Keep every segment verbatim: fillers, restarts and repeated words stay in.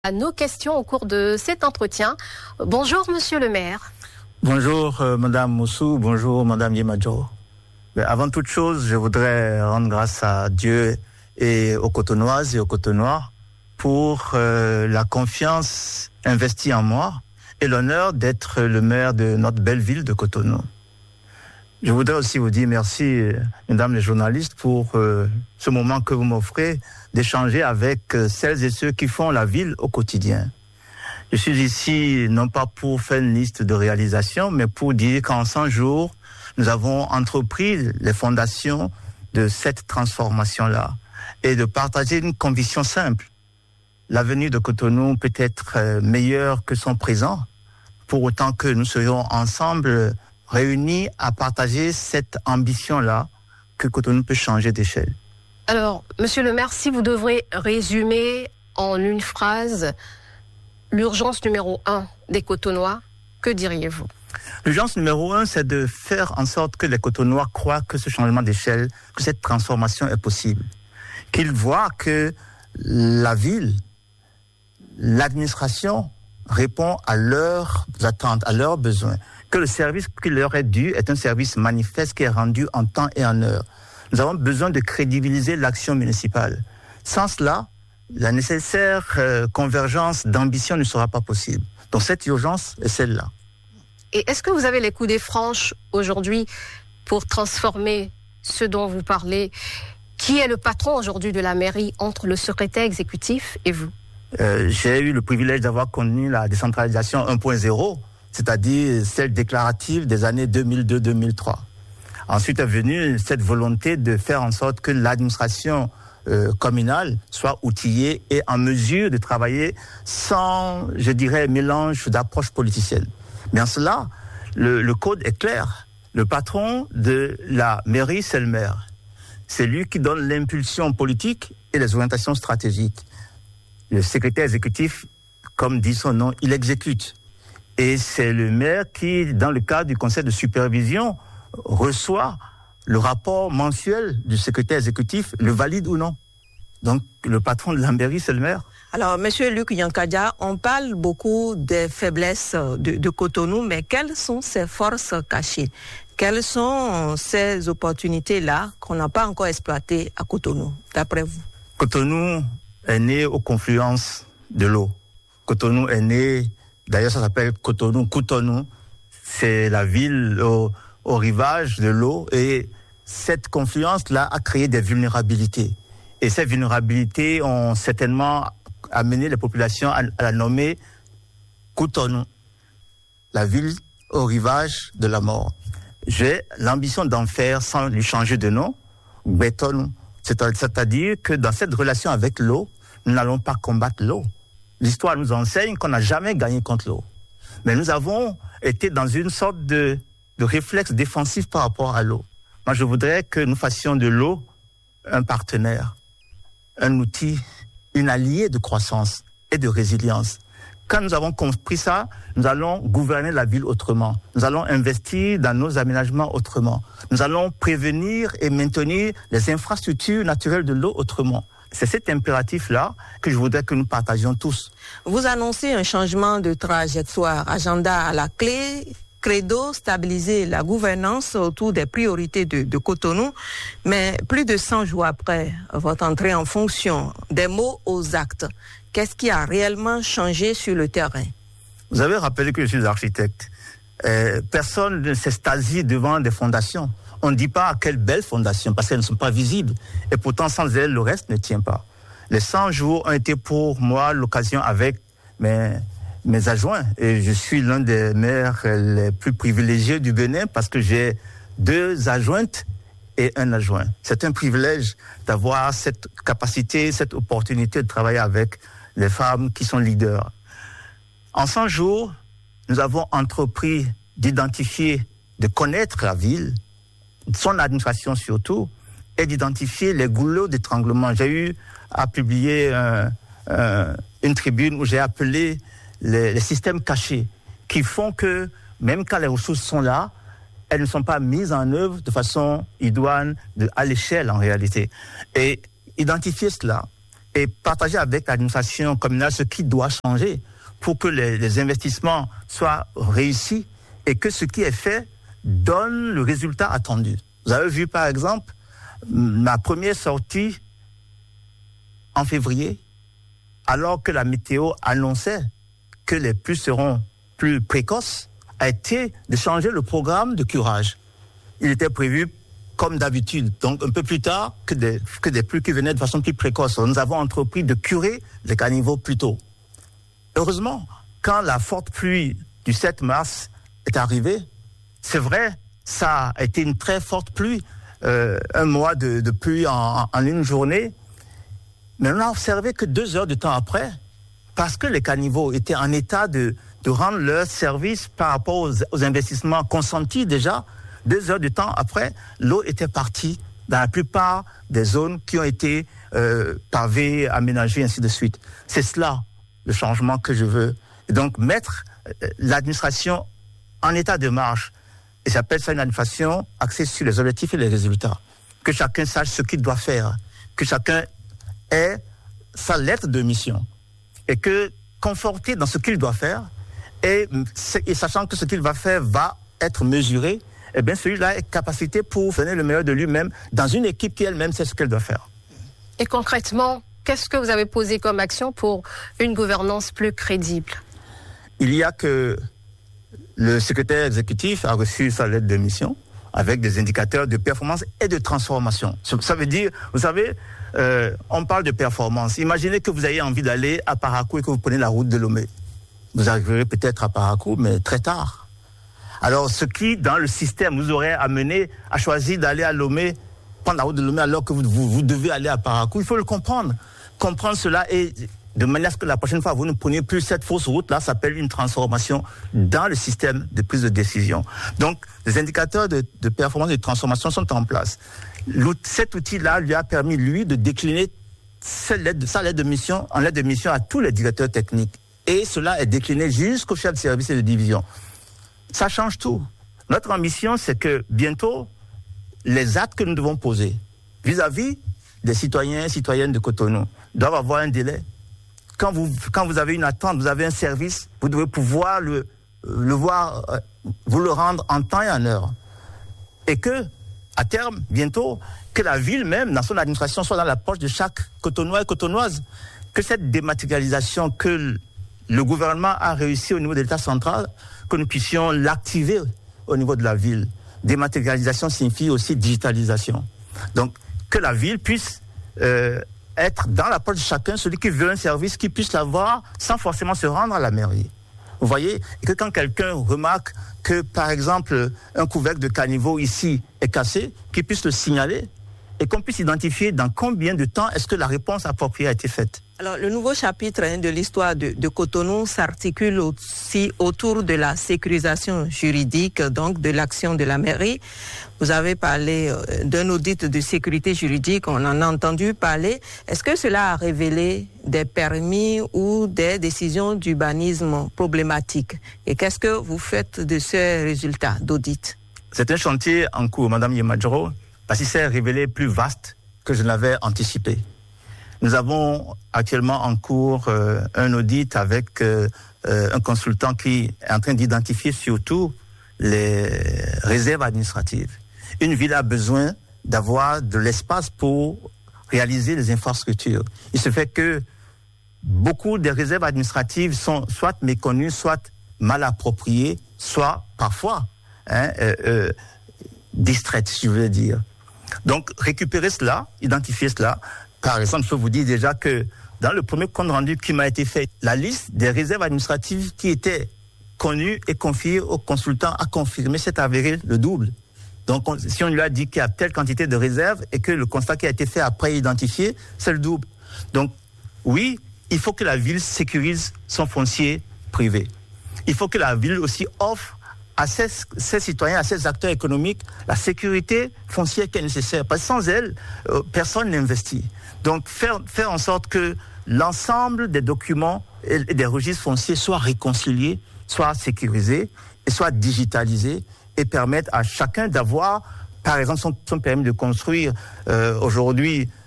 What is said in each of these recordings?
À nos questions au cours de cet entretien. Bonjour Monsieur le maire. Bonjour euh, Madame Moussou, bonjour Madame Yemadjo. Mais avant toute chose, je voudrais rendre grâce à Dieu et aux Cotonoises et aux Cotonois pour euh, la confiance investie en moi et l'honneur d'être le maire de notre belle ville de Cotonou. Je voudrais aussi vous dire merci, mesdames les journalistes, pour euh, ce moment que vous m'offrez d'échanger avec euh, celles et ceux qui font la ville au quotidien. Je suis ici non pas pour faire une liste de réalisations, mais pour dire qu'en cent jours, nous avons entrepris les fondations de cette transformation-là et de partager une conviction simple. L'avenir de Cotonou peut être euh, meilleur que son présent, pour autant que nous soyons ensemble réunis à partager cette ambition-là que Cotonou peut changer d'échelle. Alors, Monsieur le maire, si vous devrez résumer en une phrase l'urgence numéro un des Cotonois, que diriez-vous? L'urgence numéro un, c'est de faire en sorte que les Cotonois croient que ce changement d'échelle, que cette transformation est possible. Qu'ils voient que la ville, l'administration répond à leurs attentes, à leurs besoins. Que le service qui leur est dû est un service manifeste qui est rendu en temps et en heure. Nous avons besoin de crédibiliser l'action municipale. Sans cela, la nécessaire euh, convergence d'ambition ne sera pas possible. Donc cette urgence est celle-là. Et est-ce que vous avez les coudées franches aujourd'hui pour transformer ce dont vous parlez? Qui est le patron aujourd'hui de la mairie entre le secrétaire exécutif et vous? euh, J'ai eu le privilège d'avoir connu la décentralisation un point zéro, c'est-à-dire celle déclarative des années deux mille deux deux mille trois. Ensuite est venue cette volonté de faire en sorte que l'administration euh, communale soit outillée et en mesure de travailler sans, je dirais, mélange d'approches politiciennes. Mais en cela, le, le code est clair. Le patron de la mairie, c'est le maire. C'est lui qui donne l'impulsion politique et les orientations stratégiques. Le secrétaire exécutif, comme dit son nom, il exécute. Et c'est le maire qui, dans le cadre du conseil de supervision, reçoit le rapport mensuel du secrétaire exécutif, le valide ou non. Donc, le patron de la mairie, c'est le maire. Alors, Monsieur Luc Yankadia, on parle beaucoup des faiblesses de, de Cotonou, mais quelles sont ses forces cachées? Quelles sont ces opportunités-là qu'on n'a pas encore exploitées à Cotonou, d'après vous? Cotonou est né aux confluences de l'eau. Cotonou est né, d'ailleurs ça s'appelle Cotonou, Cotonou. C'est la ville au, au rivage de l'eau et cette confluence-là a créé des vulnérabilités. Et ces vulnérabilités ont certainement amené les populations à, à la nommer Cotonou, la ville au rivage de la mort. J'ai l'ambition d'en faire, sans lui changer de nom, Bétonou. C'est-à-dire que dans cette relation avec l'eau, nous n'allons pas combattre l'eau. L'histoire nous enseigne qu'on n'a jamais gagné contre l'eau. Mais nous avons été dans une sorte de, de réflexe défensif par rapport à l'eau. Moi, je voudrais que nous fassions de l'eau un partenaire, un outil, une alliée de croissance et de résilience. Quand nous avons compris ça, nous allons gouverner la ville autrement. Nous allons investir dans nos aménagements autrement. Nous allons prévenir et maintenir les infrastructures naturelles de l'eau autrement. C'est cet impératif-là que je voudrais que nous partagions tous. Vous annoncez un changement de trajectoire, agenda à la clé, credo, stabiliser la gouvernance autour des priorités de, de Cotonou. Mais plus de cent jours après votre entrée en fonction, des mots aux actes, qu'est-ce qui a réellement changé sur le terrain? Vous avez rappelé que je suis architecte. Euh, personne ne s'extasie devant des fondations. On ne dit pas quelles belles fondations, parce qu'elles ne sont pas visibles. Et pourtant, sans elles, le reste ne tient pas. Les cent jours ont été pour moi l'occasion avec mes, mes adjoints. Et je suis l'un des maires les plus privilégiés du Bénin parce que j'ai deux adjointes et un adjoint. C'est un privilège d'avoir cette capacité, cette opportunité de travailler avec les femmes qui sont leaders. En cent jours, nous avons entrepris d'identifier, de connaître la ville, son administration surtout, et d'identifier les goulots d'étranglement. J'ai eu à publier euh, euh, une tribune où j'ai appelé les, les systèmes cachés, qui font que, même quand les ressources sont là, elles ne sont pas mises en œuvre de façon idoine, de, à l'échelle en réalité. Et identifier cela, et partager avec l'administration communale ce qui doit changer pour que les, les investissements soient réussis et que ce qui est fait donne le résultat attendu. Vous avez vu par exemple ma première sortie en février, alors que la météo annonçait que les pluies seront plus précoces, a été de changer le programme de curage. Il était prévu comme d'habitude, donc un peu plus tard que des, que des pluies qui venaient de façon plus précoce. Nous avons entrepris de curer les caniveaux plus tôt. Heureusement, quand la forte pluie du sept mars est arrivée, c'est vrai, ça a été une très forte pluie, euh, un mois de, de pluie en, en une journée, mais on n'a observé que deux heures de temps après, parce que les caniveaux étaient en état de, de rendre leur service par rapport aux, aux investissements consentis déjà. Deux heures de temps après, l'eau était partie dans la plupart des zones qui ont été euh, pavées, aménagées, ainsi de suite. C'est cela le changement que je veux. Et donc mettre euh, l'administration en état de marche. Et j'appelle ça une administration axée sur les objectifs et les résultats. Que chacun sache ce qu'il doit faire. Que chacun ait sa lettre de mission. Et que, conforté dans ce qu'il doit faire, et, et sachant que ce qu'il va faire va être mesuré, eh bien celui-là est capacité pour donner le meilleur de lui-même dans une équipe qui elle-même sait ce qu'elle doit faire. Et concrètement, qu'est-ce que vous avez posé comme action pour une gouvernance plus crédible? Il y a que le secrétaire exécutif a reçu sa lettre de mission avec des indicateurs de performance et de transformation. Ça veut dire, vous savez, euh, on parle de performance. Imaginez que vous ayez envie d'aller à Parakou et que vous prenez la route de Lomé. Vous arriverez peut-être à Parakou, mais très tard. Alors, ce qui, dans le système, vous aurait amené à choisir d'aller à Lomé, prendre la route de Lomé alors que vous, vous, vous devez aller à Parakou, il faut le comprendre. Comprendre cela et de manière à ce que la prochaine fois, vous ne preniez plus cette fausse route-là, ça s'appelle une transformation dans le système de prise de décision. Donc, les indicateurs de, de performance et de transformation sont en place. Cet outil-là lui a permis, lui, de décliner cette lettre, sa lettre de mission en lettre de mission à tous les directeurs techniques. Et cela est décliné jusqu'au chef de service et de division. Ça change tout. Notre ambition, c'est que bientôt, les actes que nous devons poser vis-à-vis des citoyens et citoyennes de Cotonou doivent avoir un délai. Quand vous, quand vous avez une attente, vous avez un service, vous devez pouvoir le, le voir, euh, vous le rendre en temps et en heure. Et que, à terme, bientôt, que la ville même, dans son administration, soit dans la poche de chaque Cotonois et Cotonoise. Que cette dématérialisation que le gouvernement a réussi au niveau de l'État central, que nous puissions l'activer au niveau de la ville. Dématérialisation signifie aussi digitalisation. Donc, que la ville puisse euh, être dans la poche de chacun, celui qui veut un service, qui puisse l'avoir sans forcément se rendre à la mairie. Vous voyez, et que quand quelqu'un remarque que, par exemple, un couvercle de caniveau ici est cassé, qu'il puisse le signaler et qu'on puisse identifier dans combien de temps est-ce que la réponse appropriée a été faite. Alors, le nouveau chapitre hein, de l'histoire de, de Cotonou s'articule aussi autour de la sécurisation juridique, donc de l'action de la mairie. Vous avez parlé euh, d'un audit de sécurité juridique, on en a entendu parler. Est-ce que cela a révélé des permis ou des décisions d'urbanisme problématiques? Et qu'est-ce que vous faites de ces résultats d'audit? C'est un chantier en cours, Madame Yemadjoro, parce qu'il s'est révélé plus vaste que je ne l'avais anticipé. Nous avons actuellement en cours euh, un audit avec euh, euh, un consultant qui est en train d'identifier surtout les réserves administratives. Une ville a besoin d'avoir de l'espace pour réaliser les infrastructures. Il se fait que beaucoup des réserves administratives sont soit méconnues, soit mal appropriées, soit parfois hein, euh, euh, distraites, si je veux dire. Donc récupérer cela, identifier cela. Par exemple, je peux vous dire déjà que dans le premier compte rendu qui m'a été fait, la liste des réserves administratives qui étaient connues et confiées au consultant a confirmé, s'est avéré le double. Donc, on, si on lui a dit qu'il y a telle quantité de réserves et que le constat qui a été fait après identifié, c'est le double. Donc, oui, il faut que la ville sécurise son foncier privé. Il faut que la ville aussi offre à ses, ses citoyens, à ses acteurs économiques, la sécurité foncière qui est nécessaire. Parce que sans elle, euh, personne n'investit. Donc, faire, faire en sorte que l'ensemble des documents et, et des registres fonciers soient réconciliés, soient sécurisés et soient digitalisés et permettent à chacun d'avoir, par exemple, son, son permis de construire. Euh, aujourd'hui,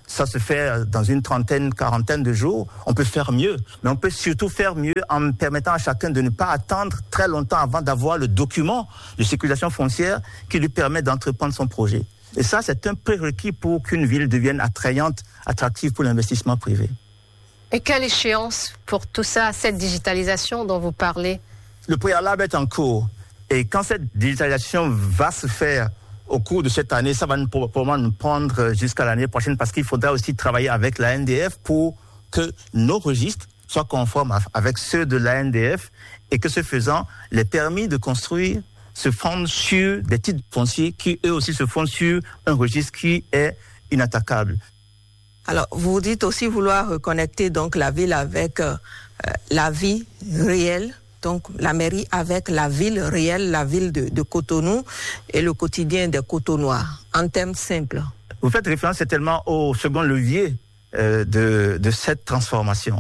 ça se fait dans une trentaine, quarantaine de jours. On peut faire mieux, mais on peut surtout faire mieux en permettant à chacun de ne pas attendre très longtemps avant d'avoir le document de circulation foncière qui lui permet d'entreprendre son projet. Et ça, c'est un prérequis pour qu'une ville devienne attrayante, attractive pour l'investissement privé. Et quelle échéance pour tout ça, cette digitalisation dont vous parlez? Le préalable est en cours. Et quand cette digitalisation va se faire au cours de cette année, ça va nous, probablement nous prendre jusqu'à l'année prochaine parce qu'il faudra aussi travailler avec la N D F pour que nos registres soient conformes avec ceux de la N D F et que ce faisant, les permis de construire se fondent sur des titres fonciers qui eux aussi se fondent sur un registre qui est inattaquable. Alors, vous dites aussi vouloir reconnecter donc la ville avec euh, la vie réelle. Donc, la mairie avec la ville réelle, la ville de, de Cotonou et le quotidien des Cotonois, en termes simples. Vous faites référence certainement au second levier euh, de, de cette transformation.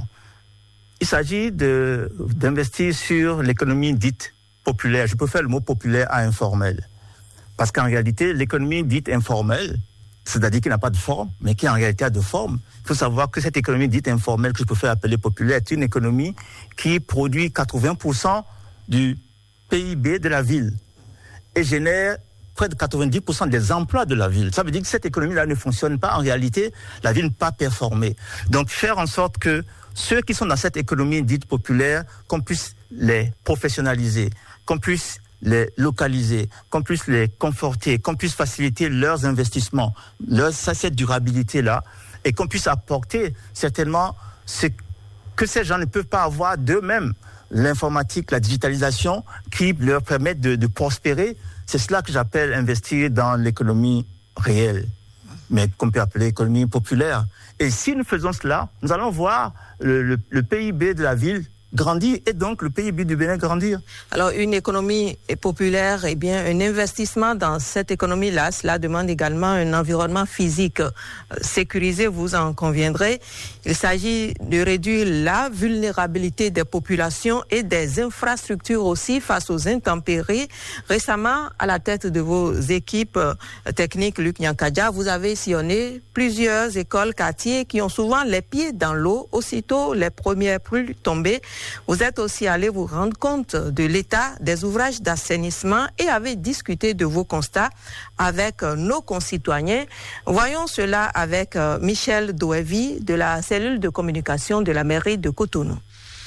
Il s'agit de, d'investir sur l'économie dite populaire. Je préfère le mot populaire à informel. Parce qu'en réalité, l'économie dite informelle, c'est-à-dire qui n'a pas de forme, mais qui en réalité a de forme. Il faut savoir que cette économie dite informelle, que je préfère appeler populaire, est une économie qui produit quatre-vingts pour cent du P I B de la ville et génère près de quatre-vingt-dix pour cent des emplois de la ville. Ça veut dire que cette économie-là ne fonctionne pas. En réalité, la ville ne peut pas performer. Donc, faire en sorte que ceux qui sont dans cette économie dite populaire, qu'on puisse les professionnaliser, qu'on puisse les localiser, qu'on puisse les conforter, qu'on puisse faciliter leurs investissements, leur, cette durabilité-là, et qu'on puisse apporter certainement ce que ces gens ne peuvent pas avoir d'eux-mêmes, l'informatique, la digitalisation, qui leur permettent de, de prospérer. C'est cela que j'appelle investir dans l'économie réelle, mais qu'on peut appeler économie populaire. Et si nous faisons cela, nous allons voir le, le, le P I B de la ville grandir et donc le P I B du Bénin grandir. Alors une économie populaire, eh bien un investissement dans cette économie-là, cela demande également un environnement physique sécurisé, vous en conviendrez. Il s'agit de réduire la vulnérabilité des populations et des infrastructures aussi face aux intempéries. Récemment, à la tête de vos équipes techniques, Luc Nyankadja, vous avez sillonné plusieurs écoles, quartiers qui ont souvent les pieds dans l'eau, aussitôt les premières pluies tombées. Vous êtes aussi allé vous rendre compte de l'état des ouvrages d'assainissement et avez discuté de vos constats avec nos concitoyens. Voyons cela avec Michel Douevi de la cellule de communication de la mairie de Cotonou.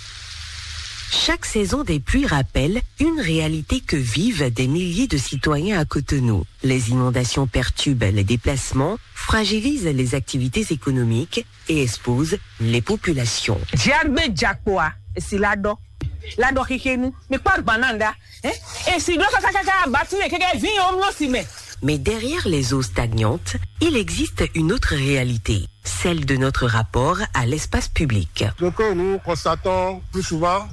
Chaque saison des pluies rappelle une réalité que vivent des milliers de citoyens à Cotonou. Les inondations perturbent les déplacements, fragilisent les activités économiques et exposent les populations. Si lado lado kikenu me par bananda eh et si doka kaka batu e keke vin omlo sime. Mais derrière les eaux stagnantes, il existe une autre réalité, celle de notre rapport à l'espace public. Ce que nous constatons plus souvent,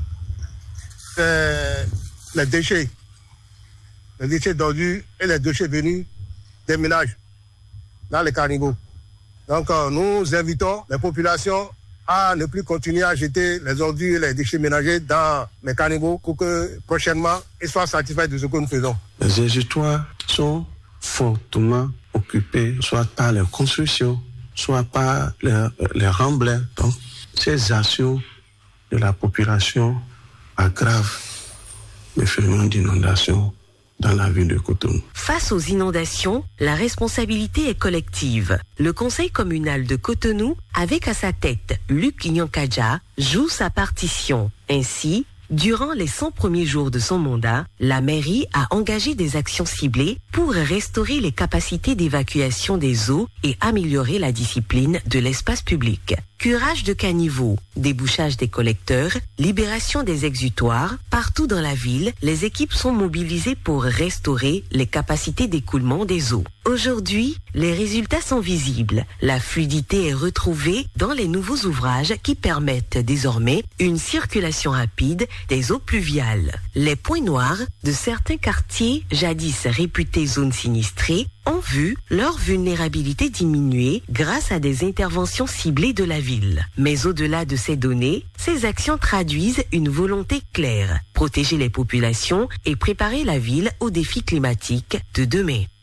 c'est les déchets, les déchets d'ordures et les déchets venus des ménages dans les caniveaux. Donc nous invitons les populations à ne plus continuer à jeter les ordures et les déchets ménagers dans les caniveaux pour que prochainement ils soient satisfaits de ce que nous faisons. Les exutoires sont fortement occupés, soit par les constructions, soit par les, les remblais. Donc, ces actions de la population aggravent les phénomènes d'inondation dans la ville de Cotonou. Face aux inondations, la responsabilité est collective. Le conseil communal de Cotonou, avec à sa tête Luc Nyankadja, joue sa partition. Ainsi, durant les cent premiers jours de son mandat, la mairie a engagé des actions ciblées pour restaurer les capacités d'évacuation des eaux et améliorer la discipline de l'espace public. Curage de caniveaux, débouchage des collecteurs, libération des exutoires, partout dans la ville, les équipes sont mobilisées pour restaurer les capacités d'écoulement des eaux. Aujourd'hui, les résultats sont visibles. La fluidité est retrouvée dans les nouveaux ouvrages qui permettent désormais une circulation rapide des eaux pluviales. Les points noirs de certains quartiers jadis réputés zones sinistrées ont vu leur vulnérabilité diminuer grâce à des interventions ciblées de la ville. Mais au-delà de ces données, ces actions traduisent une volonté claire, protéger les populations et préparer la ville aux défis climatiques de demain.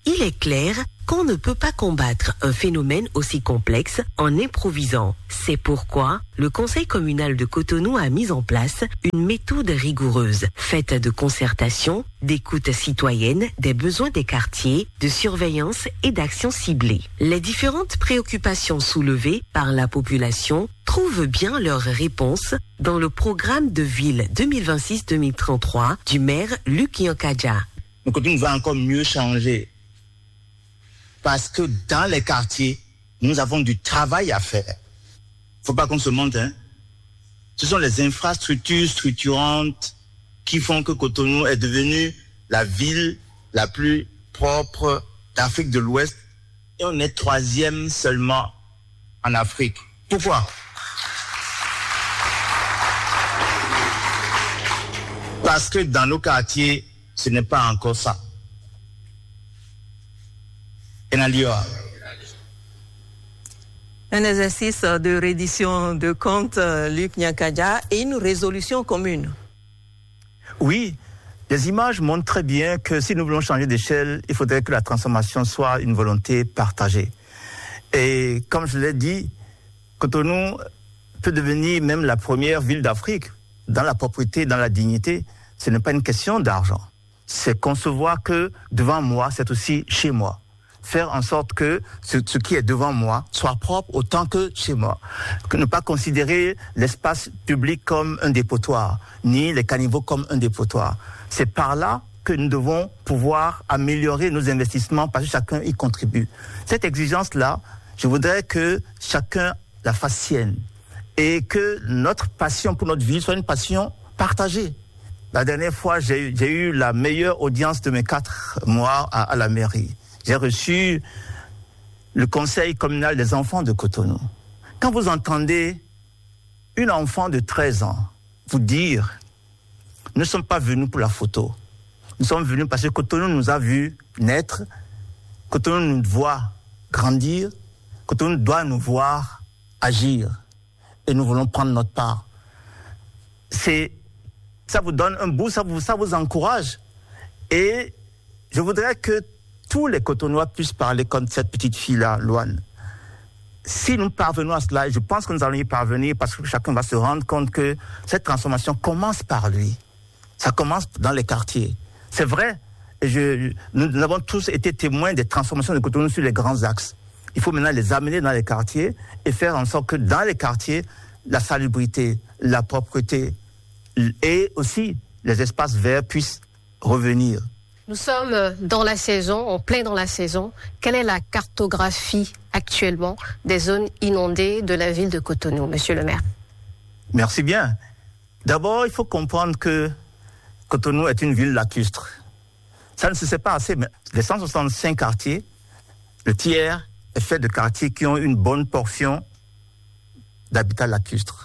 Il est clair qu'on ne peut pas combattre un phénomène aussi complexe en improvisant. C'est pourquoi le Conseil communal de Cotonou a mis en place une méthode rigoureuse, faite de concertation, d'écoute citoyenne, des besoins des quartiers, de surveillance et d'actions ciblées. Les différentes préoccupations soulevées par la population trouvent bien leur réponse dans le programme de ville deux mille vingt-six deux mille trente-trois du maire Luc Nyankadja. Le Cotonou va encore mieux changer. Parce que dans les quartiers, nous avons du travail à faire. Il ne faut pas qu'on se mente, hein. Ce sont les infrastructures structurantes qui font que Cotonou est devenue la ville la plus propre d'Afrique de l'Ouest. Et on est troisième seulement en Afrique. Pourquoi? Parce que dans nos quartiers, ce n'est pas encore ça. Un exercice de reddition de comptes, Luc Nyankadja, et une résolution commune. Oui, les images montrent très bien que si nous voulons changer d'échelle, il faudrait que la transformation soit une volonté partagée. Et comme je l'ai dit, Cotonou peut devenir même la première ville d'Afrique dans la propreté, dans la dignité. Ce n'est pas une question d'argent. C'est concevoir que devant moi, c'est aussi chez moi. Faire en sorte que ce, ce qui est devant moi soit propre autant que chez moi. Que ne pas considérer l'espace public comme un dépotoir, ni les caniveaux comme un dépotoir. C'est par là que nous devons pouvoir améliorer nos investissements parce que chacun y contribue. Cette exigence-là, je voudrais que chacun la fasse sienne et que notre passion pour notre ville soit une passion partagée. La dernière fois, j'ai, j'ai eu la meilleure audience de mes quatre mois à, à la mairie. J'ai reçu le conseil communal des enfants de Cotonou. Quand vous entendez une enfant de treize ans vous dire « Nous ne sommes pas venus pour la photo. Nous sommes venus parce que Cotonou nous a vus naître, Cotonou nous voit grandir, Cotonou doit nous voir agir et nous voulons prendre notre part. » C'est, ça vous donne un boost, ça vous, ça vous encourage. Et je voudrais que tous les Cotonouais puissent parler comme cette petite fille-là, Loane. Si nous parvenons à cela, je pense que nous allons y parvenir parce que chacun va se rendre compte que cette transformation commence par lui. Ça commence dans les quartiers. C'est vrai, je, nous, nous avons tous été témoins des transformations de Cotonou sur les grands axes. Il faut maintenant les amener dans les quartiers et faire en sorte que dans les quartiers, la salubrité, la propreté et aussi les espaces verts puissent revenir. Nous sommes dans la saison, en plein dans la saison. Quelle est la cartographie actuellement des zones inondées de la ville de Cotonou, monsieur le maire? Merci bien. D'abord, il faut comprendre que Cotonou est une ville lacustre. Ça ne se sait pas assez, mais les cent soixante-cinq quartiers, le tiers est fait de quartiers qui ont une bonne portion d'habitat lacustre.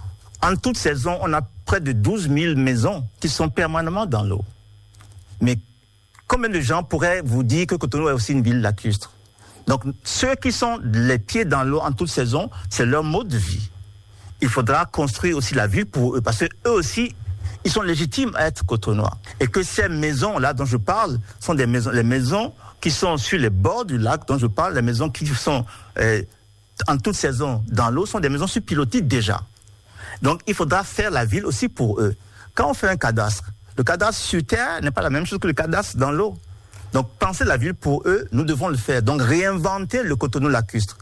En toute saison, on a près de douze mille maisons qui sont permanemment dans l'eau. Mais combien de gens pourraient vous dire que Cotonou est aussi une ville lacustre? Donc, ceux qui sont les pieds dans l'eau en toute saison, c'est leur mode de vie. Il faudra construire aussi la ville pour eux, parce que eux aussi, ils sont légitimes à être Cotonouais. Et que ces maisons-là dont je parle sont des maisons, les maisons qui sont sur les bords du lac dont je parle, les maisons qui sont euh, en toute saison dans l'eau, sont des maisons sur pilotis déjà. Donc, il faudra faire la ville aussi pour eux. Quand on fait un cadastre, le cadastre sur terre n'est pas la même chose que le cadastre dans l'eau. Donc, penser la ville pour eux, nous devons le faire. Donc, réinventer le Cotonou lacustre.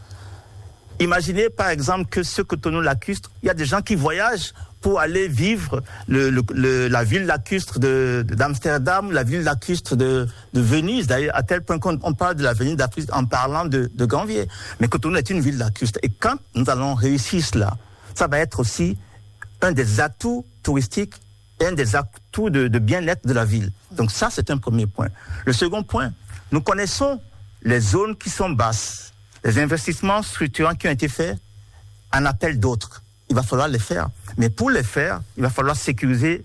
Imaginez, par exemple, que ce Cotonou lacustre, il y a des gens qui voyagent pour aller vivre le, le, le, la ville lacustre de, d'Amsterdam, la ville lacustre de, de Venise, d'ailleurs, à tel point qu'on on parle de la Venise d'Afrique en parlant de, de Ganvier. Mais Cotonou est une ville lacustre. Et quand nous allons réussir cela, ça va être aussi un des atouts touristiques et un des atouts de, de bien-être de la ville. Donc ça, c'est un premier point. Le second point, nous connaissons les zones qui sont basses. Les investissements structurants qui ont été faits en appellent d'autres. Il va falloir les faire. Mais pour les faire, il va falloir sécuriser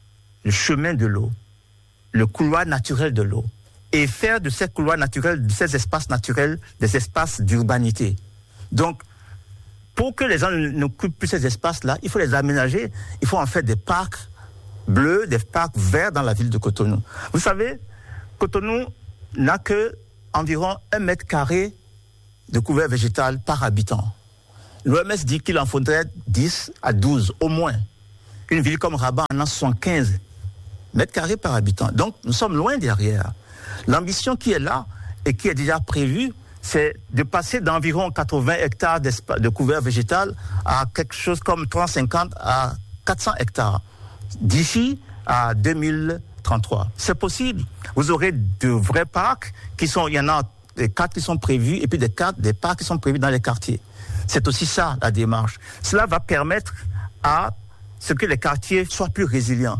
le chemin de l'eau, le couloir naturel de l'eau, et faire de ces couloirs naturels, de ces espaces naturels, des espaces d'urbanité. Donc, pour que les gens n'occupent plus ces espaces-là, il faut les aménager. Il faut en faire des parcs bleus, des parcs verts dans la ville de Cotonou. Vous savez, Cotonou n'a que environ un mètre carré de couvert végétal par habitant. L'O M S dit qu'il en faudrait dix à douze au moins. Une ville comme Rabat en a soixante-quinze mètres carrés par habitant. Donc nous sommes loin derrière. L'ambition qui est là et qui est déjà prévue, c'est de passer d'environ quatre-vingts hectares de couvert végétal à quelque chose comme trois cent cinquante à quatre cents hectares d'ici à deux mille trente-trois. C'est possible. Vous aurez de vrais parcs qui sont, il y en a des quatre qui sont prévus et puis des quatre, des parcs qui sont prévus dans les quartiers. C'est aussi ça la démarche. Cela va permettre à ce que les quartiers soient plus résilients.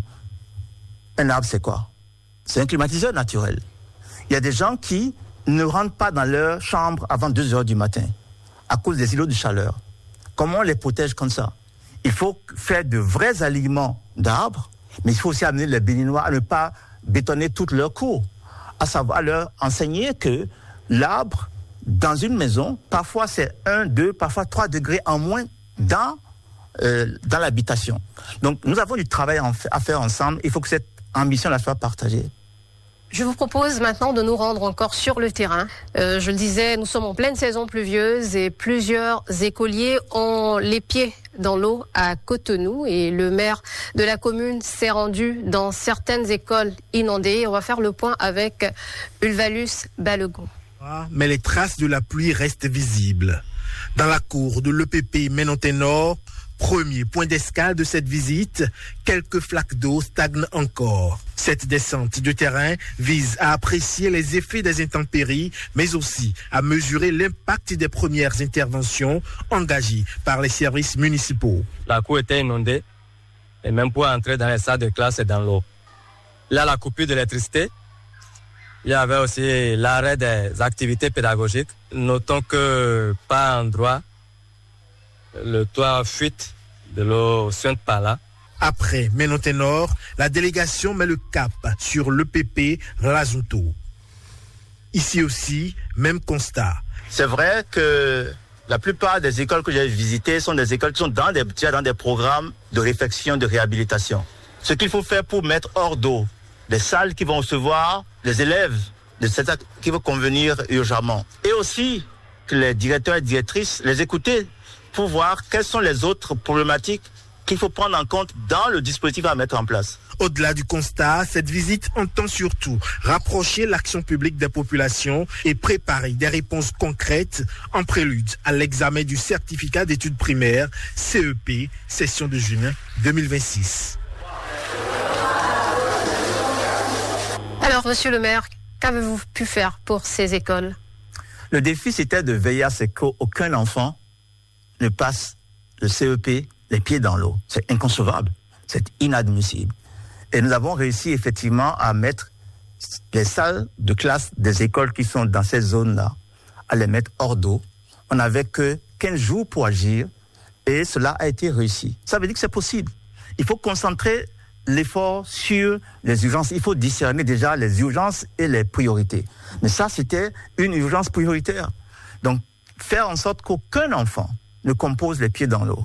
Un arbre, c'est quoi? C'est un climatiseur naturel. Il y a des gens qui ne rentrent pas dans leur chambre avant deux heures du matin à cause des îlots de chaleur. Comment on les protège comme ça? Il faut faire de vrais alignements d'arbres, mais il faut aussi amener les Béninois à ne pas bétonner toute leur cour, à savoir leur enseigner que l'arbre, dans une maison, parfois c'est un, deux, parfois trois degrés en moins dans, euh, dans l'habitation. Donc nous avons du travail à faire ensemble. Il faut que cette ambition-là soit partagée. Je vous propose maintenant de nous rendre encore sur le terrain. Euh, je le disais, nous sommes en pleine saison pluvieuse et plusieurs écoliers ont les pieds dans l'eau à Cotonou et le maire de la commune s'est rendu dans certaines écoles inondées. On va faire le point avec Ulvalus Balogun. Mais les traces de la pluie restent visibles. Dans la cour de l'E P P Ménonté-Nord, premier point d'escale de cette visite, quelques flaques d'eau stagnent encore. Cette descente de terrain vise à apprécier les effets des intempéries, mais aussi à mesurer l'impact des premières interventions engagées par les services municipaux. La cour était inondée, et même pour entrer dans les salles de classe et dans l'eau. Là, la coupure d'électricité. Il y avait aussi l'arrêt des activités pédagogiques. Notons que par endroit, le toit fuite de l'eau suinte par là. Après Ménonté-Nord, la délégation met le cap sur l'E P P Razouto. Ici aussi, même constat. C'est vrai que la plupart des écoles que j'ai visitées sont des écoles qui sont dans des, dans des programmes de réflexion, de réhabilitation. Ce qu'il faut faire pour mettre hors d'eau des salles qui vont recevoir les élèves de cette acte qui vont convenir urgemment. Et aussi que les directeurs et directrices les écouter pour voir quelles sont les autres problématiques qu'il faut prendre en compte dans le dispositif à mettre en place. Au-delà du constat, cette visite entend surtout rapprocher l'action publique des populations et préparer des réponses concrètes en prélude à l'examen du certificat d'études primaires C E P, session de juin deux mille vingt-six. Alors, monsieur le maire, qu'avez-vous pu faire pour ces écoles? Le défi, c'était de veiller à ce qu'aucun enfant ne passe le C E P les pieds dans l'eau. C'est inconcevable, c'est inadmissible. Et nous avons réussi effectivement à mettre les salles de classe des écoles qui sont dans ces zones-là, à les mettre hors d'eau. On n'avait que quinze jours pour agir et cela a été réussi. Ça veut dire que c'est possible. Il faut concentrer l'effort sur les urgences. Il faut discerner déjà les urgences et les priorités. Mais ça, c'était une urgence prioritaire. Donc, faire en sorte qu'aucun enfant ne compose les pieds dans l'eau.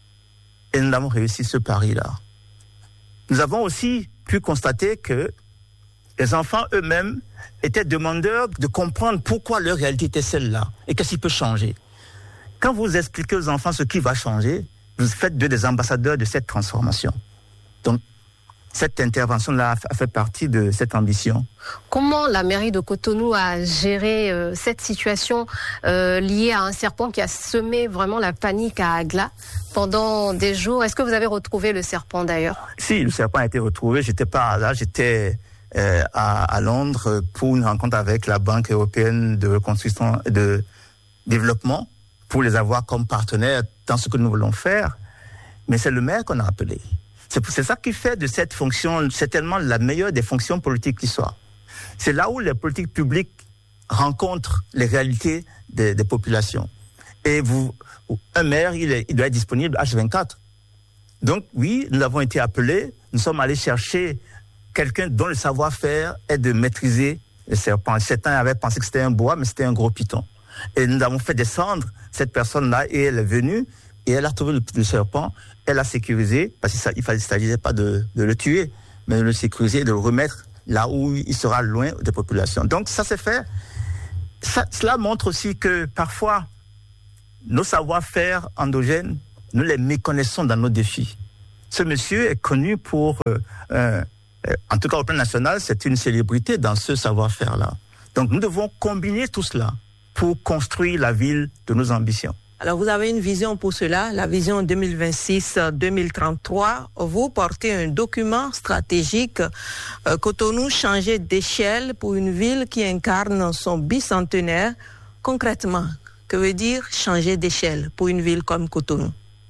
Et nous avons réussi ce pari-là. Nous avons aussi pu constater que les enfants eux-mêmes étaient demandeurs de comprendre pourquoi leur réalité était celle-là et qu'est-ce qui peut changer. Quand vous expliquez aux enfants ce qui va changer, vous faites d'eux des ambassadeurs de cette transformation. Donc, cette intervention-là a fait partie de cette ambition. Comment la mairie de Cotonou a géré euh, cette situation euh, liée à un serpent qui a semé vraiment la panique à Agla pendant des jours? Est-ce que vous avez retrouvé le serpent d'ailleurs? Si, le serpent a été retrouvé. J'étais pas là, j'étais euh, à, à Londres pour une rencontre avec la Banque européenne de reconstruction et de développement pour les avoir comme partenaires dans ce que nous voulons faire. Mais c'est le maire qu'on a appelé. C'est, c'est ça qui fait de cette fonction certainement la meilleure des fonctions politiques qui soit. C'est là où les politiques publiques rencontrent les réalités des, des populations. Et vous, un maire, il, est, il doit être disponible H vingt-quatre. Donc oui, nous avons été appelés, nous sommes allés chercher quelqu'un dont le savoir-faire est de maîtriser les serpents. Certains avaient pensé que c'était un boa, mais c'était un gros python. Et nous avons fait descendre cette personne-là et elle est venue et elle a trouvé le, le serpent. Elle a sécurisé, parce qu'il ne s'agissait pas de, de le tuer, mais de le sécuriser et de le remettre là où il sera loin des populations. Donc ça s'est fait. ça, cela montre aussi que parfois, nos savoir-faire endogènes, nous les méconnaissons dans nos défis. Ce monsieur est connu pour, euh, euh, en tout cas au plan national, c'est une célébrité dans ce savoir-faire-là. Donc nous devons combiner tout cela pour construire la ville de nos ambitions. Alors vous avez une vision pour cela, la vision deux mille vingt-six deux mille trente-trois. Vous portez un document stratégique, euh, Cotonou changer d'échelle pour une ville qui incarne son bicentenaire. Concrètement, que veut dire changer d'échelle pour une ville comme Cotonou?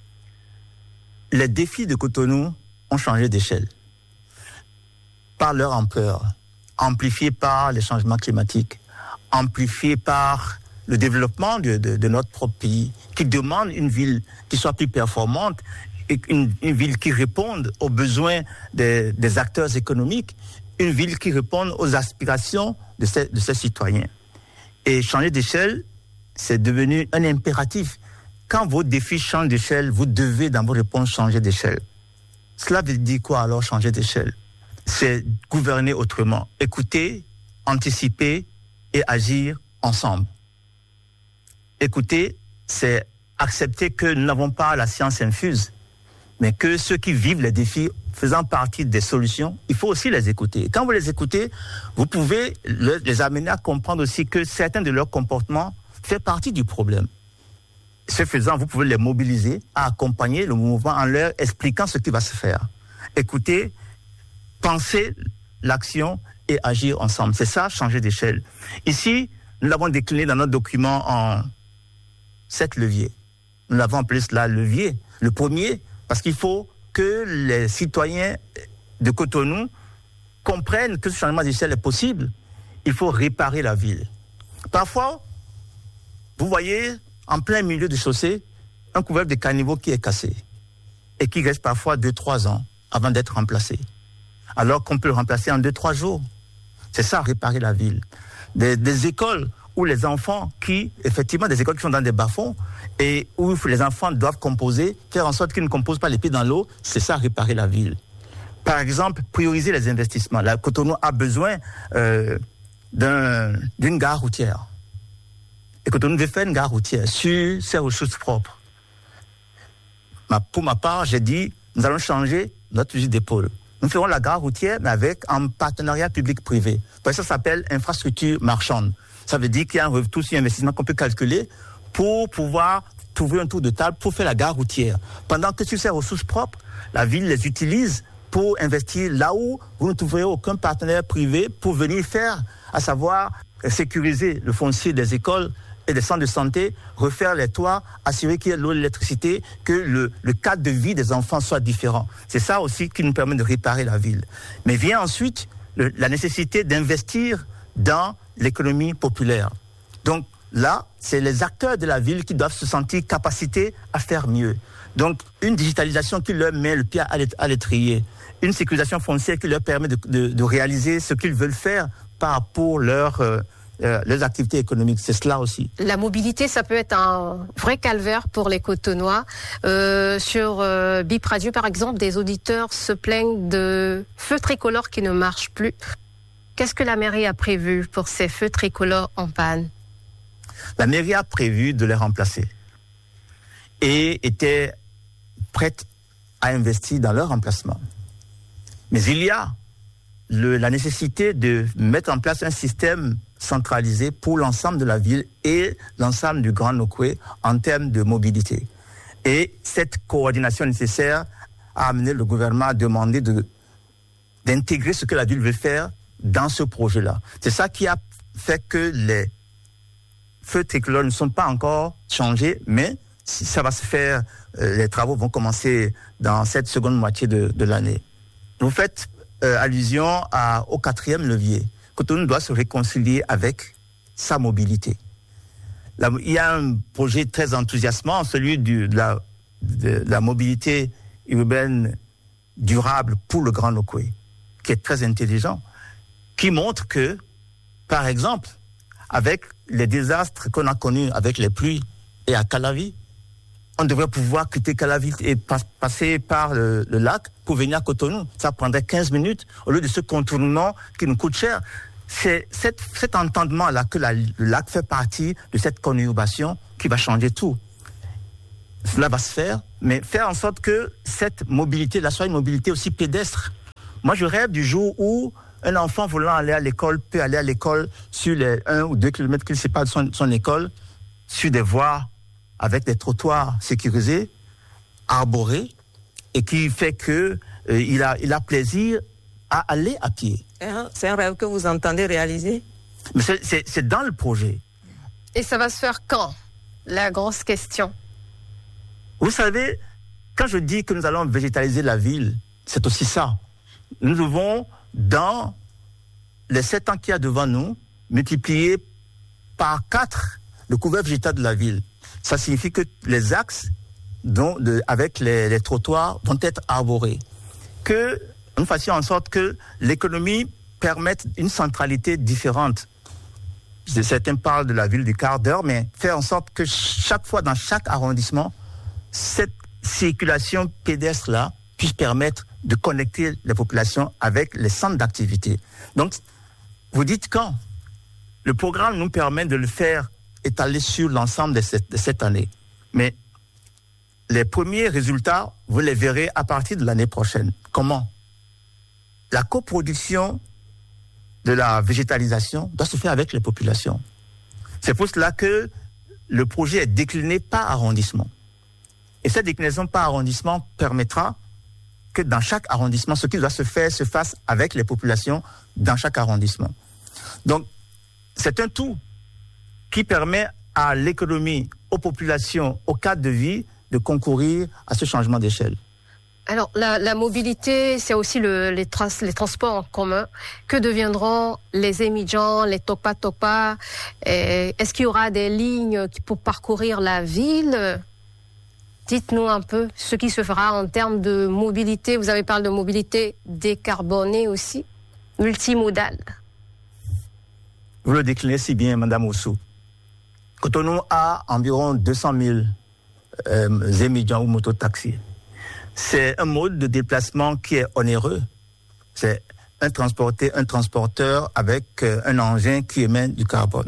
Les défis de Cotonou ont changé d'échelle par leur ampleur, amplifiés par les changements climatiques, amplifiés par le développement de, de, de notre propre pays, qui demande une ville qui soit plus performante, et une, une ville qui réponde aux besoins des, des acteurs économiques, une ville qui réponde aux aspirations de ses, de ses citoyens. Et changer d'échelle, c'est devenu un impératif. Quand vos défis changent d'échelle, vous devez dans vos réponses changer d'échelle. Cela veut dire quoi alors changer d'échelle? C'est gouverner autrement, écouter, anticiper et agir ensemble. Écouter, c'est accepter que nous n'avons pas la science infuse, mais que ceux qui vivent les défis faisant partie des solutions, il faut aussi les écouter. Quand vous les écoutez, vous pouvez les amener à comprendre aussi que certains de leurs comportements font partie du problème. Ce faisant, vous pouvez les mobiliser à accompagner le mouvement en leur expliquant ce qui va se faire. Écoutez, penser l'action et agir ensemble. C'est ça, changer d'échelle. Ici, nous l'avons décliné dans notre document en sept leviers. Nous l'avons appelé cela levier. Le premier, parce qu'il faut que les citoyens de Cotonou comprennent que ce changement d'échelle est possible. Il faut réparer la ville. Parfois, vous voyez, en plein milieu de chaussée, un couvercle de caniveau qui est cassé et qui reste parfois deux, trois ans avant d'être remplacé. Alors qu'on peut le remplacer en deux, trois jours. C'est ça, réparer la ville. Des, des écoles où les enfants qui, effectivement, des écoles qui sont dans des bas-fonds et où les enfants doivent composer, faire en sorte qu'ils ne composent pas les pieds dans l'eau, c'est ça, réparer la ville. Par exemple, prioriser les investissements. La Cotonou a besoin euh, d'un, d'une gare routière. Et Cotonou veut faire une gare routière sur ses ressources propres. Ma, pour ma part, j'ai dit, nous allons changer notre fusil d'épaule. Nous ferons la gare routière, mais avec un partenariat public-privé. Ça s'appelle infrastructure marchande. Ça veut dire qu'il y a un retour sur investissement qu'on peut calculer pour pouvoir trouver un tour de table pour faire la gare routière. Pendant que sur ses ressources propres, la ville les utilise pour investir là où vous ne trouverez aucun partenaire privé pour venir faire, à savoir sécuriser le foncier des écoles et des centres de santé, refaire les toits, assurer qu'il y ait l'eau et l'électricité, que le, le cadre de vie des enfants soit différent. C'est ça aussi qui nous permet de réparer la ville. Mais vient ensuite le, la nécessité d'investir dans l'économie populaire. Donc là, c'est les acteurs de la ville qui doivent se sentir capacités à faire mieux. Donc une digitalisation qui leur met le pied à l'étrier, une sécurisation foncière qui leur permet de, de, de réaliser ce qu'ils veulent faire par rapport à leur... Euh, Euh, les activités économiques, c'est cela aussi. La mobilité, ça peut être un vrai calvaire pour les Cotonois. Euh, sur euh, Bip Radio, par exemple, des auditeurs se plaignent de feux tricolores qui ne marchent plus. Qu'est-ce que la mairie a prévu pour ces feux tricolores en panne? La mairie a prévu de les remplacer et était prête à investir dans leur remplacement. Mais il y a le, la nécessité de mettre en place un système centralisé pour l'ensemble de la ville et l'ensemble du Grand Nokoué en termes de mobilité. Et cette coordination nécessaire a amené le gouvernement à demander de, d'intégrer ce que la ville veut faire dans ce projet-là. C'est ça qui a fait que les feux tricolores ne sont pas encore changés, mais si ça va se faire, euh, les travaux vont commencer dans cette seconde moitié de, de l'année. Vous faites euh, allusion à, au quatrième levier. Cotonou doit se réconcilier avec sa mobilité. Là, il y a un projet très enthousiasmant, celui du, de, la, de, de la mobilité urbaine durable pour le Grand Nokoué, qui est très intelligent, qui montre que, par exemple, avec les désastres qu'on a connus avec les pluies et à Calavi, on devrait pouvoir quitter Calavi et pas, passer par le, le lac pour venir à Cotonou. Ça prendrait quinze minutes au lieu de ce contournement qui nous coûte cher. c'est cet, cet entendement-là que la, le lac fait partie de cette conurbation qui va changer tout. Cela va se faire, mais faire en sorte que cette mobilité-là soit une mobilité aussi pédestre. Moi, je rêve du jour où un enfant voulant aller à l'école peut aller à l'école sur les un ou deux kilomètres qu'il séparent de son, son école, sur des voies avec des trottoirs sécurisés, arborés, et qui fait que euh, il a, il a plaisir à aller à pied. C'est un rêve que vous entendez réaliser? Mais c'est, c'est, c'est dans le projet. Et ça va se faire quand? La grosse question. Vous savez, quand je dis que nous allons végétaliser la ville, c'est aussi ça. Nous devons, dans les sept ans qu'il y a devant nous, multiplier par quatre le couvert végétal de la ville. Ça signifie que les axes dont, de, avec les, les trottoirs vont être arborés. Que nous fassions en sorte que l'économie permette une centralité différente. Certains parlent de la ville du quart d'heure, mais faire en sorte que chaque fois, dans chaque arrondissement, cette circulation pédestre-là puisse permettre de connecter les populations avec les centres d'activité. Donc, vous dites quand? Le programme nous permet de le faire étaler sur l'ensemble de cette, de cette année. Mais les premiers résultats, vous les verrez à partir de l'année prochaine. Comment? La coproduction de la végétalisation doit se faire avec les populations. C'est pour cela que le projet est décliné par arrondissement. Et cette déclinaison par arrondissement permettra que dans chaque arrondissement, ce qui doit se faire se fasse avec les populations dans chaque arrondissement. Donc, c'est un tout qui permet à l'économie, aux populations, au cadre de vie, de concourir à ce changement d'échelle. Alors, la, la mobilité, c'est aussi le, les, trans, les transports en commun. Que deviendront les émigrants, les topa-topa? Est-ce qu'il y aura des lignes pour parcourir la ville? Dites-nous un peu ce qui se fera en termes de mobilité. Vous avez parlé de mobilité décarbonée aussi, multimodale. Vous le déclinez si bien, Madame Oussou. Cotonou a environ deux cent mille euh, émigrants ou mototaxis. C'est un mode de déplacement qui est onéreux. C'est un transporté, un transporteur avec euh, un engin qui émet du carbone.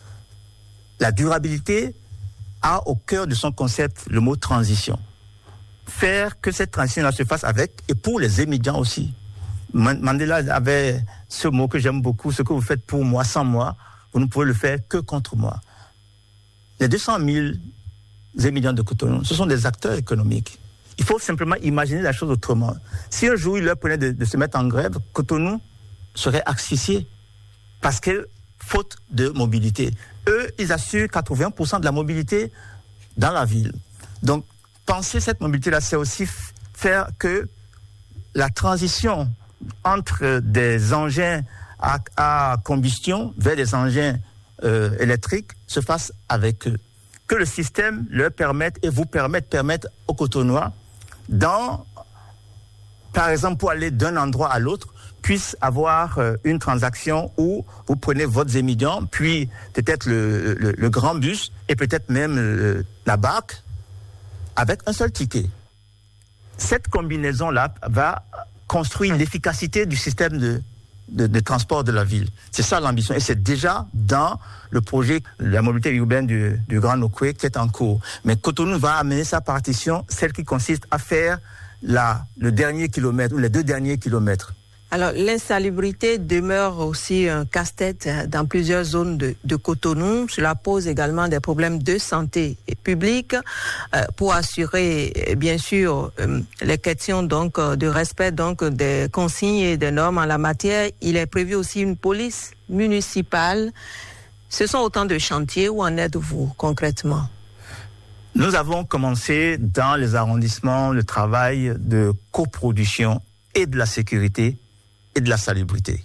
La durabilité a au cœur de son concept le mot transition. Faire que cette transition-là se fasse avec et pour les émigrants aussi. Mandela avait ce mot que j'aime beaucoup, ce que vous faites pour moi, sans moi, vous ne pouvez le faire que contre moi. Les deux cent mille émigrants de Cotonou, ce sont des acteurs économiques. Il faut simplement imaginer la chose autrement. Si un jour il leur prenait de, de se mettre en grève, Cotonou serait asphyxié parce que faute de mobilité. Eux, ils assurent quatre-vingts pour cent de la mobilité dans la ville. Donc, penser cette mobilité-là, c'est aussi f- faire que la transition entre des engins à, à combustion vers des engins euh, électriques se fasse avec eux. Que le système leur permette et vous permette, permette aux Cotonnois, dans, par exemple, pour aller d'un endroit à l'autre, puisse avoir euh, une transaction où vous prenez votre émigrants, puis peut-être le, le, le grand bus et peut-être même euh, la barque avec un seul ticket. Cette combinaison-là va construire l'efficacité du système de, de, de transport de la ville. C'est ça l'ambition. Et c'est déjà dans le projet de la mobilité urbaine du, du Grand Nokoué qui est en cours. Mais Cotonou va amener sa partition, celle qui consiste à faire la, le dernier kilomètre ou les deux derniers kilomètres. Alors, l'insalubrité demeure aussi un casse-tête dans plusieurs zones de, de Cotonou. Cela pose également des problèmes de santé publique. Euh, pour assurer, bien sûr, euh, les questions donc de respect donc des consignes et des normes en la matière, il est prévu aussi une police municipale. Ce sont autant de chantiers. Où en êtes-vous concrètement? Nous avons commencé dans les arrondissements le travail de coproduction et de la sécurité et de la salubrité.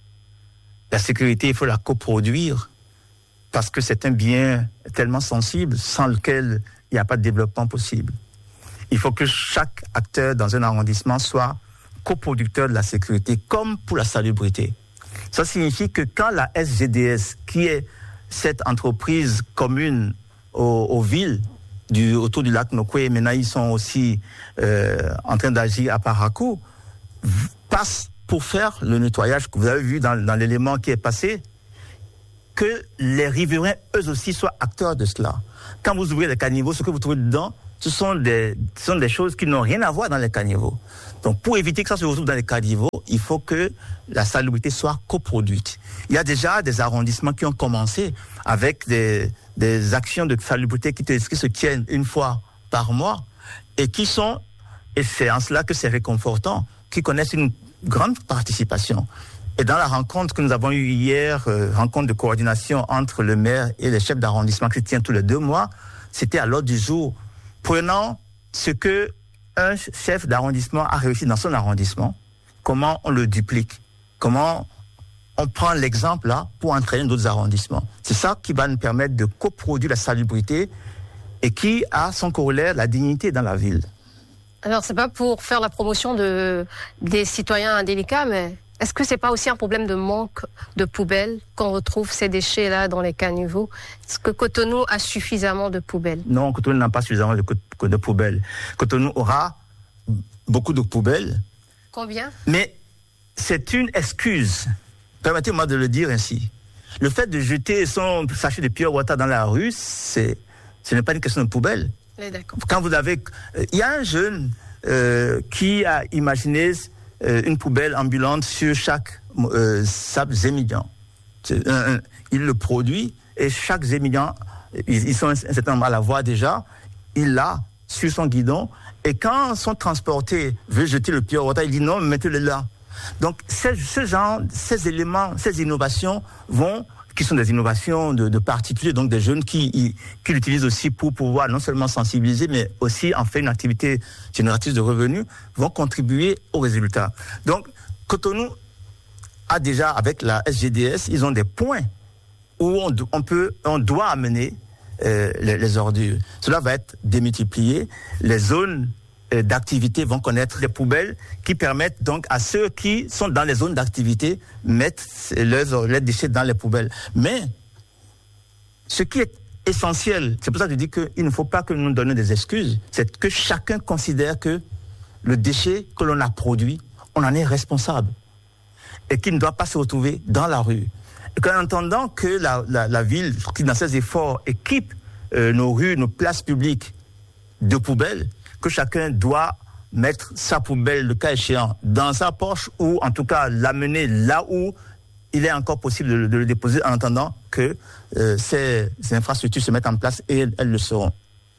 La sécurité, il faut la coproduire parce que c'est un bien tellement sensible sans lequel il n'y a pas de développement possible. Il faut que chaque acteur dans un arrondissement soit coproducteur de la sécurité comme pour la salubrité. Ça signifie que quand la S G D S, qui est cette entreprise commune aux, aux villes du, autour du lac Nokoué, maintenant ils sont aussi euh, en train d'agir à Parakou, passe pour faire le nettoyage que vous avez vu dans, dans l'élément qui est passé, que les riverains, eux aussi, soient acteurs de cela. Quand vous ouvrez les caniveaux, ce que vous trouvez dedans, ce sont des, ce sont des choses qui n'ont rien à voir dans les caniveaux. Donc, pour éviter que ça se retrouve dans les caniveaux, il faut que la salubrité soit coproduite. Il y a déjà des arrondissements qui ont commencé avec des, des actions de salubrité qui, qui se tiennent une fois par mois et qui sont, et c'est en cela que c'est réconfortant, qui connaissent une grande participation. Et dans la rencontre que nous avons eue hier, euh, rencontre de coordination entre le maire et les chefs d'arrondissement qui se tient tous les deux mois, c'était à l'ordre du jour. Prenant ce que un chef d'arrondissement a réussi dans son arrondissement, comment on le duplique, comment on prend l'exemple là pour entraîner d'autres arrondissements. C'est ça qui va nous permettre de coproduire la salubrité et qui a son corollaire, la dignité dans la ville. Alors, c'est pas pour faire la promotion de, des citoyens indélicats, mais est-ce que c'est pas aussi un problème de manque de poubelles qu'on retrouve ces déchets-là dans les caniveaux? Est-ce que Cotonou a suffisamment de poubelles? Non, Cotonou n'a pas suffisamment de, de poubelles. Cotonou aura beaucoup de poubelles. Combien? Mais c'est une excuse. Permettez-moi de le dire ainsi. Le fait de jeter son sachet de pure water dans la rue, c'est, ce n'est pas une question de poubelle. Oui, d'accord. Quand vous avez, il y a un jeune euh, qui a imaginé euh, une poubelle ambulante sur chaque euh, sable zémilian. Un, un, il le produit et chaque zémilian, ils, ils sont un certain nombre à la voir déjà, il l'a sur son guidon et quand son transporté veut jeter le pure water, il dit non, mettez-le là. Donc ce, ce genre, ces éléments, ces innovations vont, qui sont des innovations de, de particuliers, donc des jeunes qui, qui l'utilisent aussi pour pouvoir non seulement sensibiliser, mais aussi en faire une activité génératrice de revenus, vont contribuer aux résultats. Donc Cotonou a déjà, avec la S G D S, ils ont des points où on, on peut, on doit amener euh, les, les ordures. Cela va être démultiplié. Les zones d'activité vont connaître des poubelles qui permettent donc à ceux qui sont dans les zones d'activité mettre leurs, leurs déchets dans les poubelles. Mais ce qui est essentiel, c'est pour ça que je dis qu'il ne faut pas que nous nous donnions des excuses, c'est que chacun considère que le déchet que l'on a produit, on en est responsable et qu'il ne doit pas se retrouver dans la rue. Et qu'en entendant que la, la, la ville, qui dans ses efforts, équipe euh, nos rues, nos places publiques de poubelles, que chacun doit mettre sa poubelle, le cas échéant, dans sa poche ou en tout cas l'amener là où il est encore possible de, de le déposer en attendant que euh, ces, ces infrastructures se mettent en place et elles, elles le seront.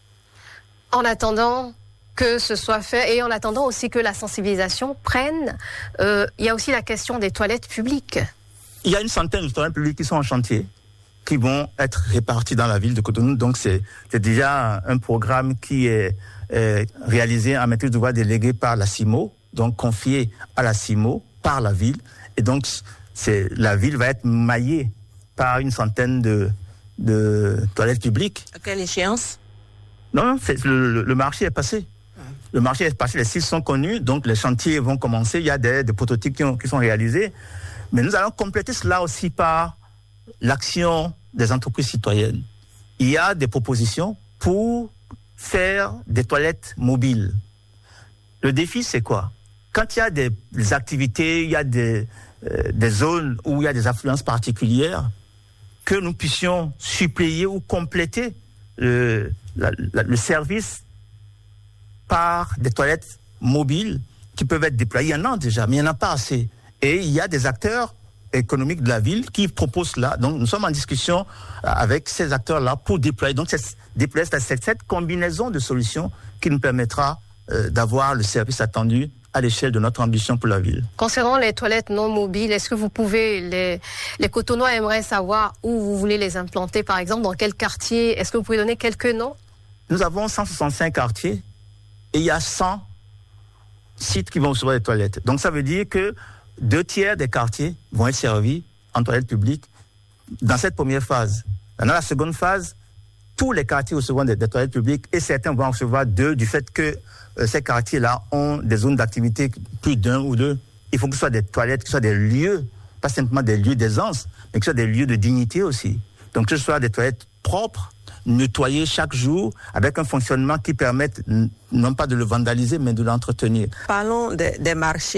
En attendant que ce soit fait et en attendant aussi que la sensibilisation prenne, euh, il y a aussi la question des toilettes publiques. Il y a une centaine de toilettes publiques qui sont en chantier, qui vont être répartis dans la ville de Cotonou. Donc c'est, c'est déjà un programme qui est euh, réalisé en maîtrise d'ouvrage déléguée par la CIMO, donc confié à la CIMO par la ville. Et donc c'est, la ville va être maillée par une centaine de, de toilettes publiques. À quelle échéance? Non, non, c'est, le, le, le marché est passé. Le marché est passé, les sites sont connus, donc les chantiers vont commencer. Il y a des, des prototypes qui, ont, qui sont réalisés. Mais nous allons compléter cela aussi par l'action des entreprises citoyennes. Il y a des propositions pour faire des toilettes mobiles. Le défi, c'est quoi? Quand il y a des, des activités, il y a des, euh, des zones où il y a des affluences particulières, que nous puissions suppléer ou compléter le, la, la, le service par des toilettes mobiles qui peuvent être déployées. Il y en a déjà, mais il n'y en a pas assez. Et il y a des acteurs économiques de la ville qui proposent cela. Donc nous sommes en discussion avec ces acteurs-là pour déployer. Donc c'est, déployer cette, cette combinaison de solutions qui nous permettra euh, d'avoir le service attendu à l'échelle de notre ambition pour la ville. Concernant les toilettes non mobiles, est-ce que vous pouvez, les, les Cotonois aimeraient savoir où vous voulez les implanter, par exemple, dans quel quartier? Est-ce que vous pouvez donner quelques noms? Nous avons cent soixante-cinq quartiers et il y a cent sites qui vont recevoir des toilettes. Donc ça veut dire que deux tiers des quartiers vont être servis en toilettes publiques dans cette première phase. Dans la seconde phase, tous les quartiers recevront des, des toilettes publiques et certains vont en recevoir deux du fait que euh, ces quartiers-là ont des zones d'activité plus d'un ou deux. Il faut que ce soit des toilettes, que ce soit des lieux, pas simplement des lieux d'aisance, mais que ce soit des lieux de dignité aussi. Donc que ce soit des toilettes propres, nettoyées chaque jour, avec un fonctionnement qui permette non pas de le vandaliser, mais de l'entretenir. Parlons de, des marchés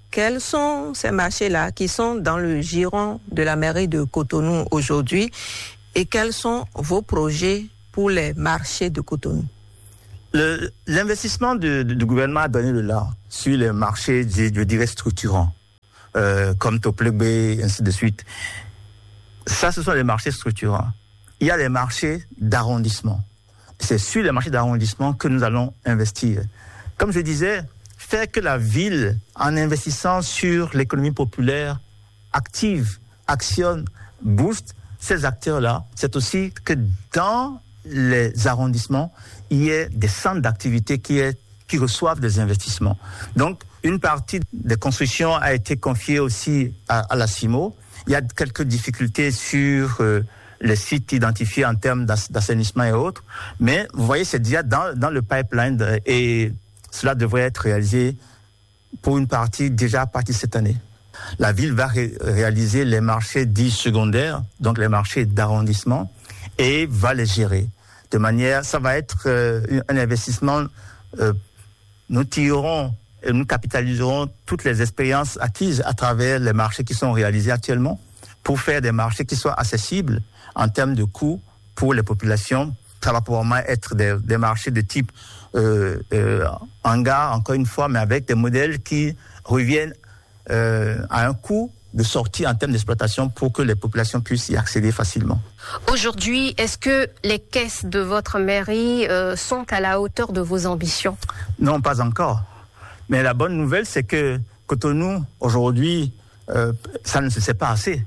quels sont ces marchés-là qui sont dans le giron de la mairie de Cotonou aujourd'hui et quels sont vos projets pour les marchés de Cotonou? Le, l'investissement du, du gouvernement a donné le là sur les marchés, je, je dirais, structurants, euh, comme Toplebe, ainsi de suite. Ça, ce sont les marchés structurants. Il y a les marchés d'arrondissement. C'est sur les marchés d'arrondissement que nous allons investir. Comme je disais, faire que la ville, en investissant sur l'économie populaire, active, actionne, booste ces acteurs-là, c'est aussi que dans les arrondissements, il y ait des centres d'activité qui, est, qui reçoivent des investissements. Donc, une partie des constructions a été confiée aussi à, à la CIMO. Il y a quelques difficultés sur euh, les sites identifiés en termes d'assainissement et autres, mais vous voyez, c'est déjà dans, dans le pipeline de, et cela devrait être réalisé pour une partie déjà à partir de cette année. La ville va ré- réaliser les marchés dits secondaires, donc les marchés d'arrondissement, et va les gérer. De manière, ça va être euh, un investissement, euh, nous tirerons et nous capitaliserons toutes les expériences acquises à travers les marchés qui sont réalisés actuellement pour faire des marchés qui soient accessibles en termes de coûts pour les populations. Ça va probablement être des, des marchés de type euh, euh, hangar, encore une fois, mais avec des modèles qui reviennent euh, à un coût de sortie en termes d'exploitation pour que les populations puissent y accéder facilement. Aujourd'hui, est-ce que les caisses de votre mairie euh, sont à la hauteur de vos ambitions? Non, pas encore. Mais la bonne nouvelle, c'est que Cotonou, aujourd'hui, euh, ça ne se sait pas assez.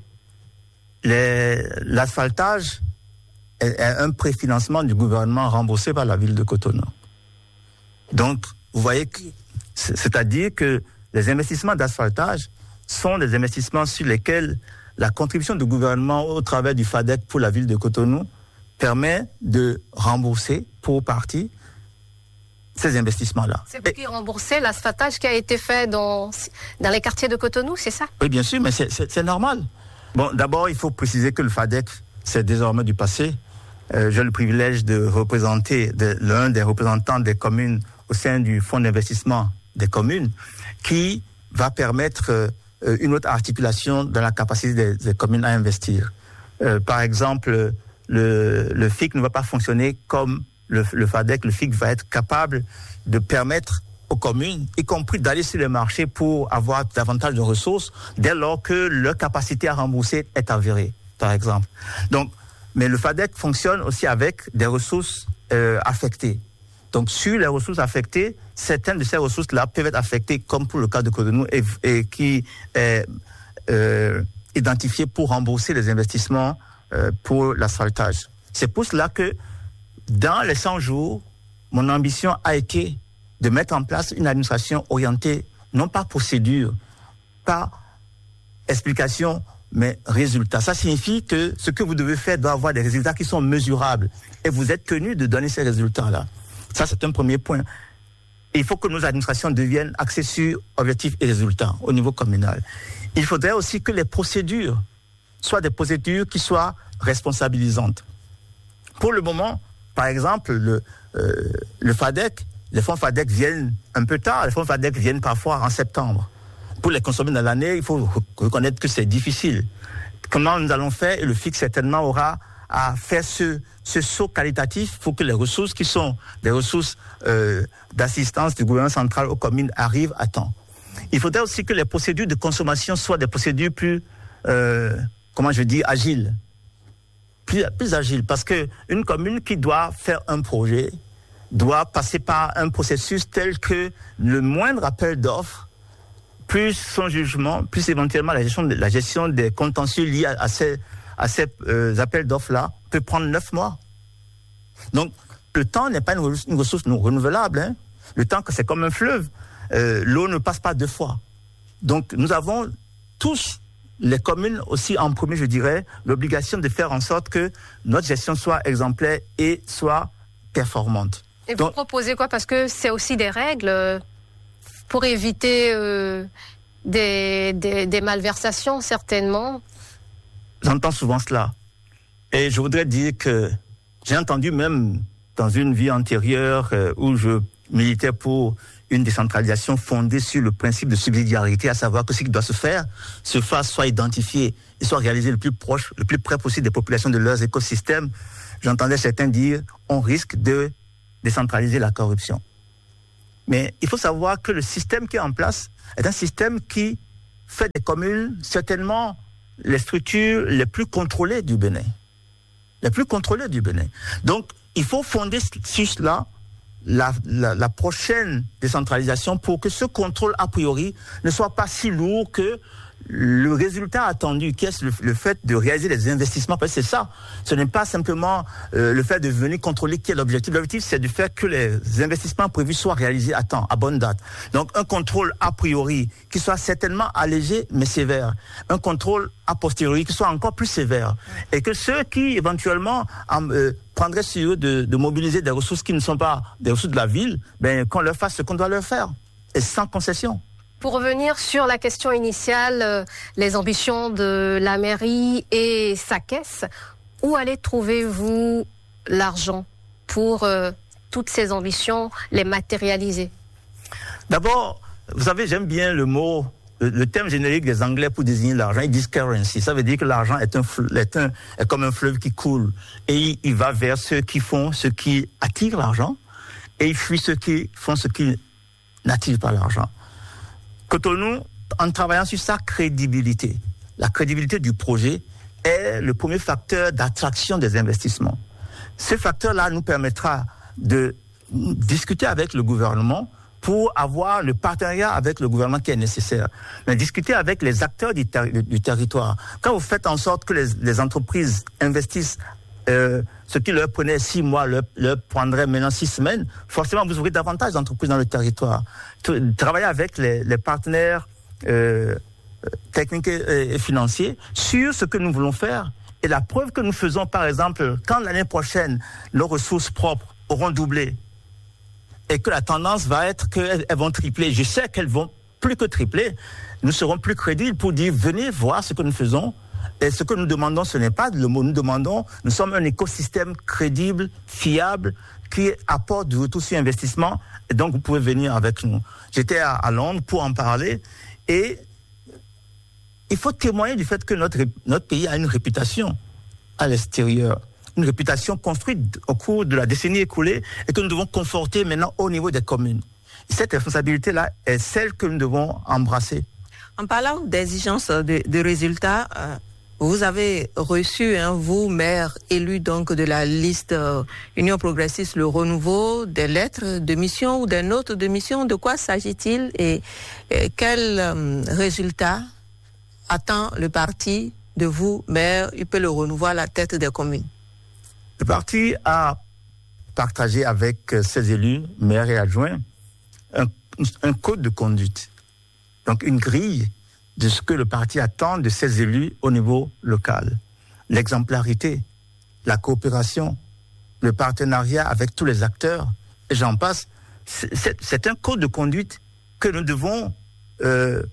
Les, l'asphaltage est, est un préfinancement du gouvernement remboursé par la ville de Cotonou. Donc, vous voyez, que, c'est-à-dire que les investissements d'asphaltage sont des investissements sur lesquels la contribution du gouvernement au travers du FADEC pour la ville de Cotonou permet de rembourser pour partie ces investissements-là. C'est vous qui remboursez l'asphaltage qui a été fait dans, dans les quartiers de Cotonou, c'est ça? Oui, bien sûr, mais c'est, c'est, c'est normal. Bon, d'abord, il faut préciser que le FADEC, c'est désormais du passé. Euh, j'ai le privilège de représenter de, l'un des représentants des communes au sein du fonds d'investissement des communes qui va permettre euh, une autre articulation dans la capacité des, des communes à investir. Euh, par exemple, le, le F I C ne va pas fonctionner comme le, le FADEC. Le F I C va être capable de permettre aux communes, y compris d'aller sur les marchés pour avoir davantage de ressources, dès lors que leur capacité à rembourser est avérée, par exemple. Donc, mais le FADEC fonctionne aussi avec des ressources euh, affectées. Donc, sur les ressources affectées, certaines de ces ressources-là peuvent être affectées, comme pour le cas de Cotonou, et, et qui est euh, identifié pour rembourser les investissements euh, pour l'asphaltage. C'est pour cela que, dans les cent jours, mon ambition a été de mettre en place une administration orientée, non pas procédure, pas explication, mais résultat. Ça signifie que ce que vous devez faire doit avoir des résultats qui sont mesurables. Et vous êtes tenu de donner ces résultats-là. Ça, c'est un premier point. Et il faut que nos administrations deviennent axées sur objectifs et résultats au niveau communal. Il faudrait aussi que les procédures soient des procédures qui soient responsabilisantes. Pour le moment, par exemple, le, euh, le FADEC, les fonds FADEC viennent un peu tard, les fonds FADEC viennent parfois en septembre. Pour les consommer dans l'année, il faut reconnaître que c'est difficile. Comment nous allons faire? Et le F I C certainement aura à faire ce, ce saut qualitatif pour que les ressources qui sont des ressources euh, d'assistance du gouvernement central aux communes arrivent à temps. Il faudrait aussi que les procédures de consommation soient des procédures plus, euh, comment je dis, agiles. Plus, plus agiles, parce que une commune qui doit faire un projet doit passer par un processus tel que le moindre appel d'offres, plus son jugement, plus éventuellement la gestion, de, la gestion des contentieux liés à, à ces, à ces euh, appels d'offres-là, peut prendre neuf mois. Donc, le temps n'est pas une, une ressource non renouvelable. Hein. Le temps, c'est comme un fleuve. Euh, l'eau ne passe pas deux fois. Donc, nous avons tous, les communes aussi en premier, je dirais, l'obligation de faire en sorte que notre gestion soit exemplaire et soit performante. Et Donc, vous proposez quoi? Parce que c'est aussi des règles pour éviter euh, des, des, des malversations, certainement. J'entends souvent cela. Et je voudrais dire que j'ai entendu même dans une vie antérieure euh, où je militait pour une décentralisation fondée sur le principe de subsidiarité, à savoir que ce qui doit se faire, se fasse, soit identifié et soit réalisé le plus proche, le plus près possible des populations de leurs écosystèmes. J'entendais certains dire, on risque de décentraliser la corruption. Mais il faut savoir que le système qui est en place est un système qui fait des communes certainement les structures les plus contrôlées du Bénin. Les plus contrôlées du Bénin. Donc, il faut fonder sur cela La, la, la prochaine décentralisation pour que ce contrôle a priori ne soit pas si lourd que le résultat attendu, qui est le, le fait de réaliser des investissements, parce que c'est ça, ce n'est pas simplement euh, le fait de venir contrôler qui est l'objectif. L'objectif, c'est de faire que les investissements prévus soient réalisés à temps, à bonne date. Donc un contrôle a priori qui soit certainement allégé mais sévère. Un contrôle a posteriori qui soit encore plus sévère. Et que ceux qui éventuellement euh, prendraient sur eux de, de mobiliser des ressources qui ne sont pas des ressources de la ville, ben, qu'on leur fasse ce qu'on doit leur faire, et sans concession. Pour revenir sur la question initiale, euh, les ambitions de la mairie et sa caisse, où allez trouvez-vous l'argent pour euh, toutes ces ambitions, les matérialiser? D'abord, vous savez, j'aime bien le mot, le, le terme générique des Anglais pour désigner l'argent, ils disent currency. Ça veut dire que l'argent est, un, est, un, est comme un fleuve qui coule. Et il, il va vers ceux qui font ce qui attire l'argent, et il fuit ceux qui font ce qui n'attire pas l'argent. Cotonou, en travaillant sur sa crédibilité, la crédibilité du projet est le premier facteur d'attraction des investissements. Ce facteur-là nous permettra de discuter avec le gouvernement pour avoir le partenariat avec le gouvernement qui est nécessaire. Mais discuter avec les acteurs du, ter- du territoire. Quand vous faites en sorte que les, les entreprises investissent euh, ce qui leur prenait six mois, leur, leur prendrait maintenant six semaines, forcément vous aurez davantage d'entreprises dans le territoire. Travailler avec les, les partenaires euh, techniques et, et financiers sur ce que nous voulons faire. Et la preuve que nous faisons, par exemple, quand l'année prochaine, nos ressources propres auront doublé et que la tendance va être qu'elles elles vont tripler, je sais qu'elles vont plus que tripler, nous serons plus crédibles pour dire venez voir ce que nous faisons. Et ce que nous demandons, ce n'est pas le mot. Nous demandons, nous sommes un écosystème crédible, fiable, qui apporte du retour sur investissement. Et donc, vous pouvez venir avec nous. J'étais à, à Londres pour en parler. Et il faut témoigner du fait que notre, notre pays a une réputation à l'extérieur. Une réputation construite au cours de la décennie écoulée et que nous devons conforter maintenant au niveau des communes. Et cette responsabilité-là est celle que nous devons embrasser. En parlant d'exigence de, de résultats, euh, vous avez reçu, hein, vous, maire élu donc de la liste euh, Union Progressiste Le Renouveau, des lettres de mission ou des notes de mission. De quoi s'agit-il et, et quel euh, résultat attend le parti de vous, maire U P Le Renouveau, à la tête des communes? Le parti a partagé avec ses élus, maires et adjoints, un, un code de conduite. Donc une grille de ce que le parti attend de ses élus au niveau local. L'exemplarité, la coopération, le partenariat avec tous les acteurs, et j'en passe. C'est, c'est, c'est un code de conduite que nous devons euh,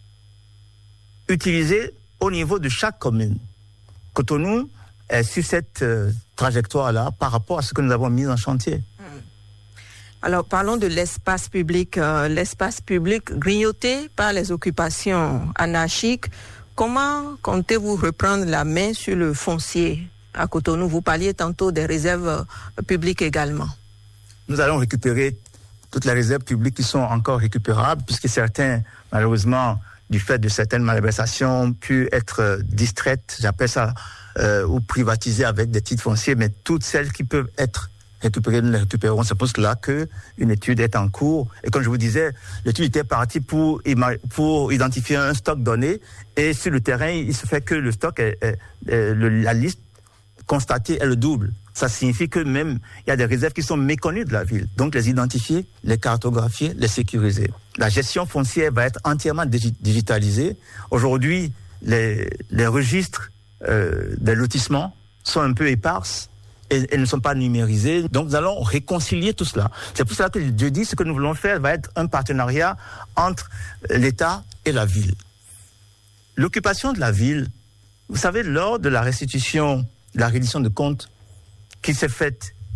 utiliser au niveau de chaque commune. Cotonou est sur cette euh, trajectoire-là par rapport à ce que nous avons mis en chantier. Alors, parlons de l'espace public. Euh, l'espace public grignoté par les occupations anarchiques. Comment comptez-vous reprendre la main sur le foncier à Cotonou? Vous parliez tantôt des réserves euh, publiques également. Nous allons récupérer toutes les réserves publiques qui sont encore récupérables, puisque certains, malheureusement, du fait de certaines malversations, ont pu être euh, distraites, j'appelle ça, euh, ou privatisées avec des titres fonciers, mais toutes celles qui peuvent être récupérer, nous les récupérerons. C'est pour cela qu'une étude est en cours. Et comme je vous disais, l'étude était partie pour, pour identifier un stock donné. Et sur le terrain, il se fait que le stock, est, est, est, le, la liste constatée est le double. Ça signifie que même, il y a des réserves qui sont méconnues de la ville. Donc, les identifier, les cartographier, les sécuriser. La gestion foncière va être entièrement digi- digitalisée. Aujourd'hui, les, les registres euh, des lotissements sont un peu éparses. Et, et ne sont pas numérisés. Donc nous allons réconcilier tout cela. C'est pour cela que je dis ce que nous voulons faire va être un partenariat entre l'État et la ville. L'occupation de la ville, vous savez, lors de la restitution, de la reddition de comptes qui s'est faite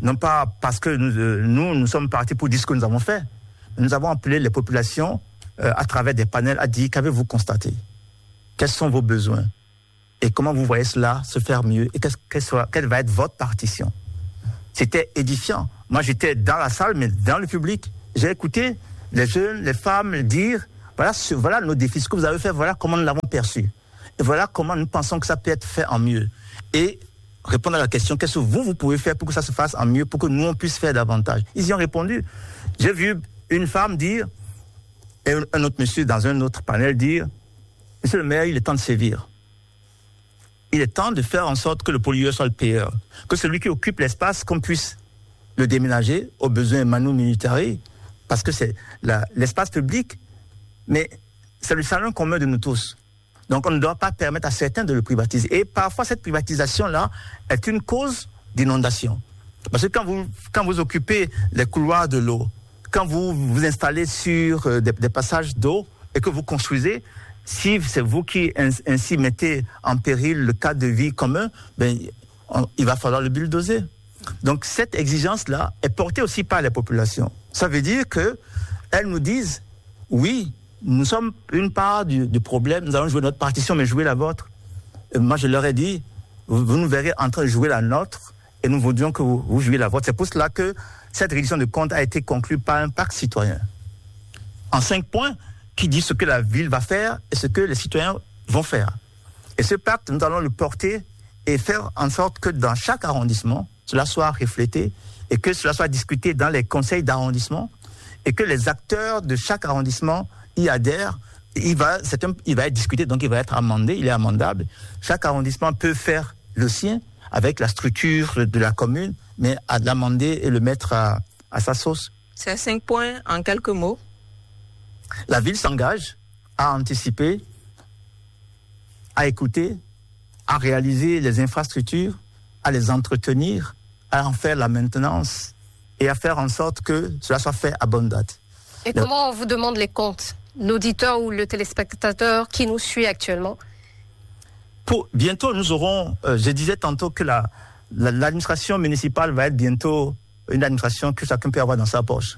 non pas parce que nous, euh, nous, nous sommes partis pour dire ce que nous avons fait. Nous avons appelé les populations euh, à travers des panels à dire qu'avez-vous constaté? Quels sont vos besoins? Et comment vous voyez cela se faire mieux? Et qu'est-ce, quelle, soit, quelle va être votre partition? C'était édifiant. Moi, j'étais dans la salle, mais dans le public. J'ai écouté les jeunes, les femmes dire, voilà, ce, voilà nos défis, ce que vous avez fait, voilà comment nous l'avons perçu. Et voilà comment nous pensons que ça peut être fait en mieux. Et répondre à la question, qu'est-ce que vous, vous pouvez faire pour que ça se fasse en mieux, pour que nous, on puisse faire davantage? Ils y ont répondu. J'ai vu une femme dire, et un autre monsieur dans un autre panel dire, monsieur le maire, il est temps de sévir. Il est temps de faire en sorte que le pollueur soit le payeur. Que celui qui occupe l'espace, qu'on puisse le déménager aux besoins manu militari, parce que c'est la, l'espace public, mais c'est le salon commun de nous tous. Donc on ne doit pas permettre à certains de le privatiser. Et parfois cette privatisation-là est une cause d'inondation. Parce que quand vous, quand vous occupez les couloirs de l'eau, quand vous vous installez sur des, des passages d'eau et que vous construisez, si c'est vous qui ainsi mettez en péril le cadre de vie commun, ben, on, il va falloir le bulldozer. Donc cette exigence-là est portée aussi par les populations. Ça veut dire qu'elles nous disent, oui, nous sommes une part du, du problème, nous allons jouer notre partition, mais jouer la vôtre. Et moi, je leur ai dit, vous, vous nous verrez en train de jouer la nôtre, et nous voudrions que vous, vous jouiez la vôtre. C'est pour cela que cette reddition de comptes a été conclue par un pacte citoyen. En cinq points, qui dit ce que la ville va faire et ce que les citoyens vont faire. Et ce pacte, nous allons le porter et faire en sorte que dans chaque arrondissement, cela soit reflété et que cela soit discuté dans les conseils d'arrondissement et que les acteurs de chaque arrondissement y adhèrent. Il va, c'est un, il va être discuté, donc il va être amendé, il est amendable. Chaque arrondissement peut faire le sien avec la structure de la commune, mais à l'amender et le mettre à, à sa sauce. C'est cinq points en quelques mots. La ville s'engage à anticiper, à écouter, à réaliser les infrastructures, à les entretenir, à en faire la maintenance et à faire en sorte que cela soit fait à bonne date. Et Le... comment on vous demande les comptes? L'auditeur ou le téléspectateur qui nous suit actuellement? Pour, bientôt, nous aurons, euh, je disais tantôt que la, la, l'administration municipale va être bientôt une administration que chacun peut avoir dans sa poche.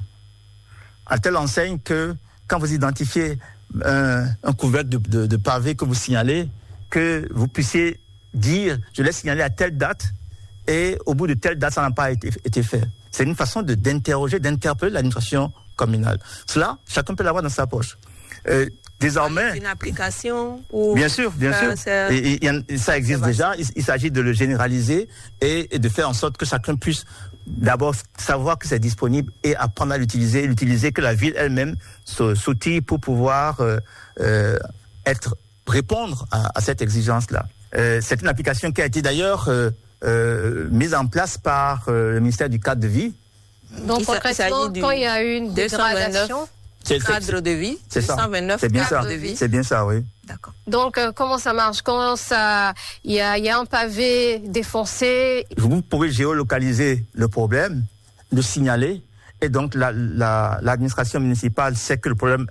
À telle enseigne que quand vous identifiez un, un couvercle de, de, de pavé que vous signalez, que vous puissiez dire, je l'ai signalé à telle date, et au bout de telle date, ça n'a pas été, été fait. C'est une façon de, d'interroger, d'interpeller l'administration communale. Cela, chacun peut l'avoir dans sa poche. Euh, désormais... Une application ou... Bien sûr, bien sûr. Et, et, et, ça existe déjà. Il, il s'agit de le généraliser et, et de faire en sorte que chacun puisse d'abord savoir que c'est disponible et apprendre à l'utiliser, l'utiliser, que la ville elle-même s'outille pour pouvoir euh, euh, être, répondre à, à cette exigence-là. Euh, c'est une application qui a été d'ailleurs euh, euh, mise en place par euh, le ministère du cadre de vie. Donc concrètement, quand il y a une dégradation... C'est cadre de vie, c'est ça. deux cent vingt-neuf c'est bien cadre ça. de vie. C'est bien ça, oui. D'accord. Donc euh, comment ça marche? Quand ça, il y a, il y a un pavé défoncé. Vous pouvez géolocaliser le problème, le signaler, et donc la, la, l'administration municipale sait que le problème,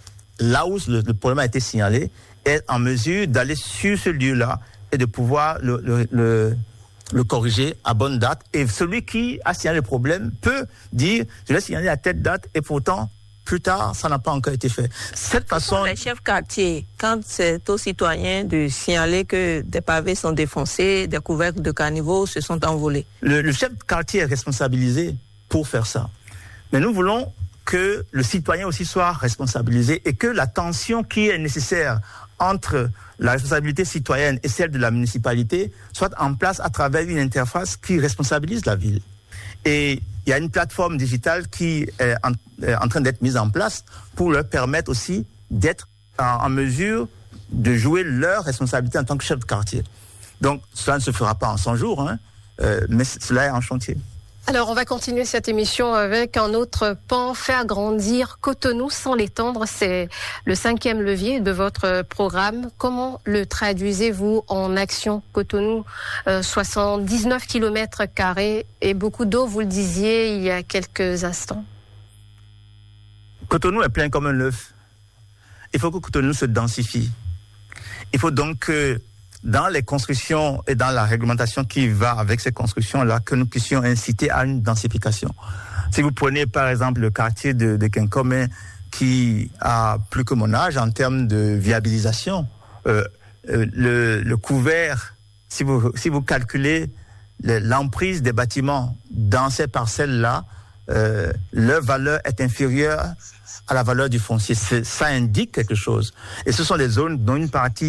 là où le, le problème a été signalé, est en mesure d'aller sur ce lieu-là et de pouvoir le, le, le le corriger à bonne date. Et celui qui a signalé le problème peut dire, je l'ai signalé à telle date, et pourtant, plus tard, ça n'a pas encore été fait. Cette façon... Les chefs quartiers, quand c'est aux citoyens de signaler que des pavés sont défoncés, des couvercles de caniveaux se sont envolés. Le, le chef quartier est responsabilisé pour faire ça. Mais nous voulons que le citoyen aussi soit responsabilisé et que la tension qui est nécessaire entre la responsabilité citoyenne et celle de la municipalité soit en place à travers une interface qui responsabilise la ville. Et il y a une plateforme digitale qui est en, est en train d'être mise en place pour leur permettre aussi d'être en, en mesure de jouer leur responsabilité en tant que chef de quartier. Donc, cela ne se fera pas en cent jours, hein, euh, mais cela est en chantier. Alors, on va continuer cette émission avec un autre pan, faire grandir Cotonou sans l'étendre. C'est le cinquième levier de votre programme. Comment le traduisez-vous en action? Cotonou, euh, soixante-dix-neuf kilomètres carrés et beaucoup d'eau, vous le disiez il y a quelques instants. Cotonou est plein comme un œuf. Il faut que Cotonou se densifie. Il faut donc que dans les constructions et dans la réglementation qui va avec ces constructions-là, que nous puissions inciter à une densification. Si vous prenez par exemple le quartier de, de Kinkome, qui a plus que mon âge en termes de viabilisation, euh, euh, le, le couvert, si vous, si vous calculez le, l'emprise des bâtiments dans ces parcelles-là, euh, leur valeur est inférieure à la valeur du foncier. C'est, ça indique quelque chose. Et ce sont des zones dont une partie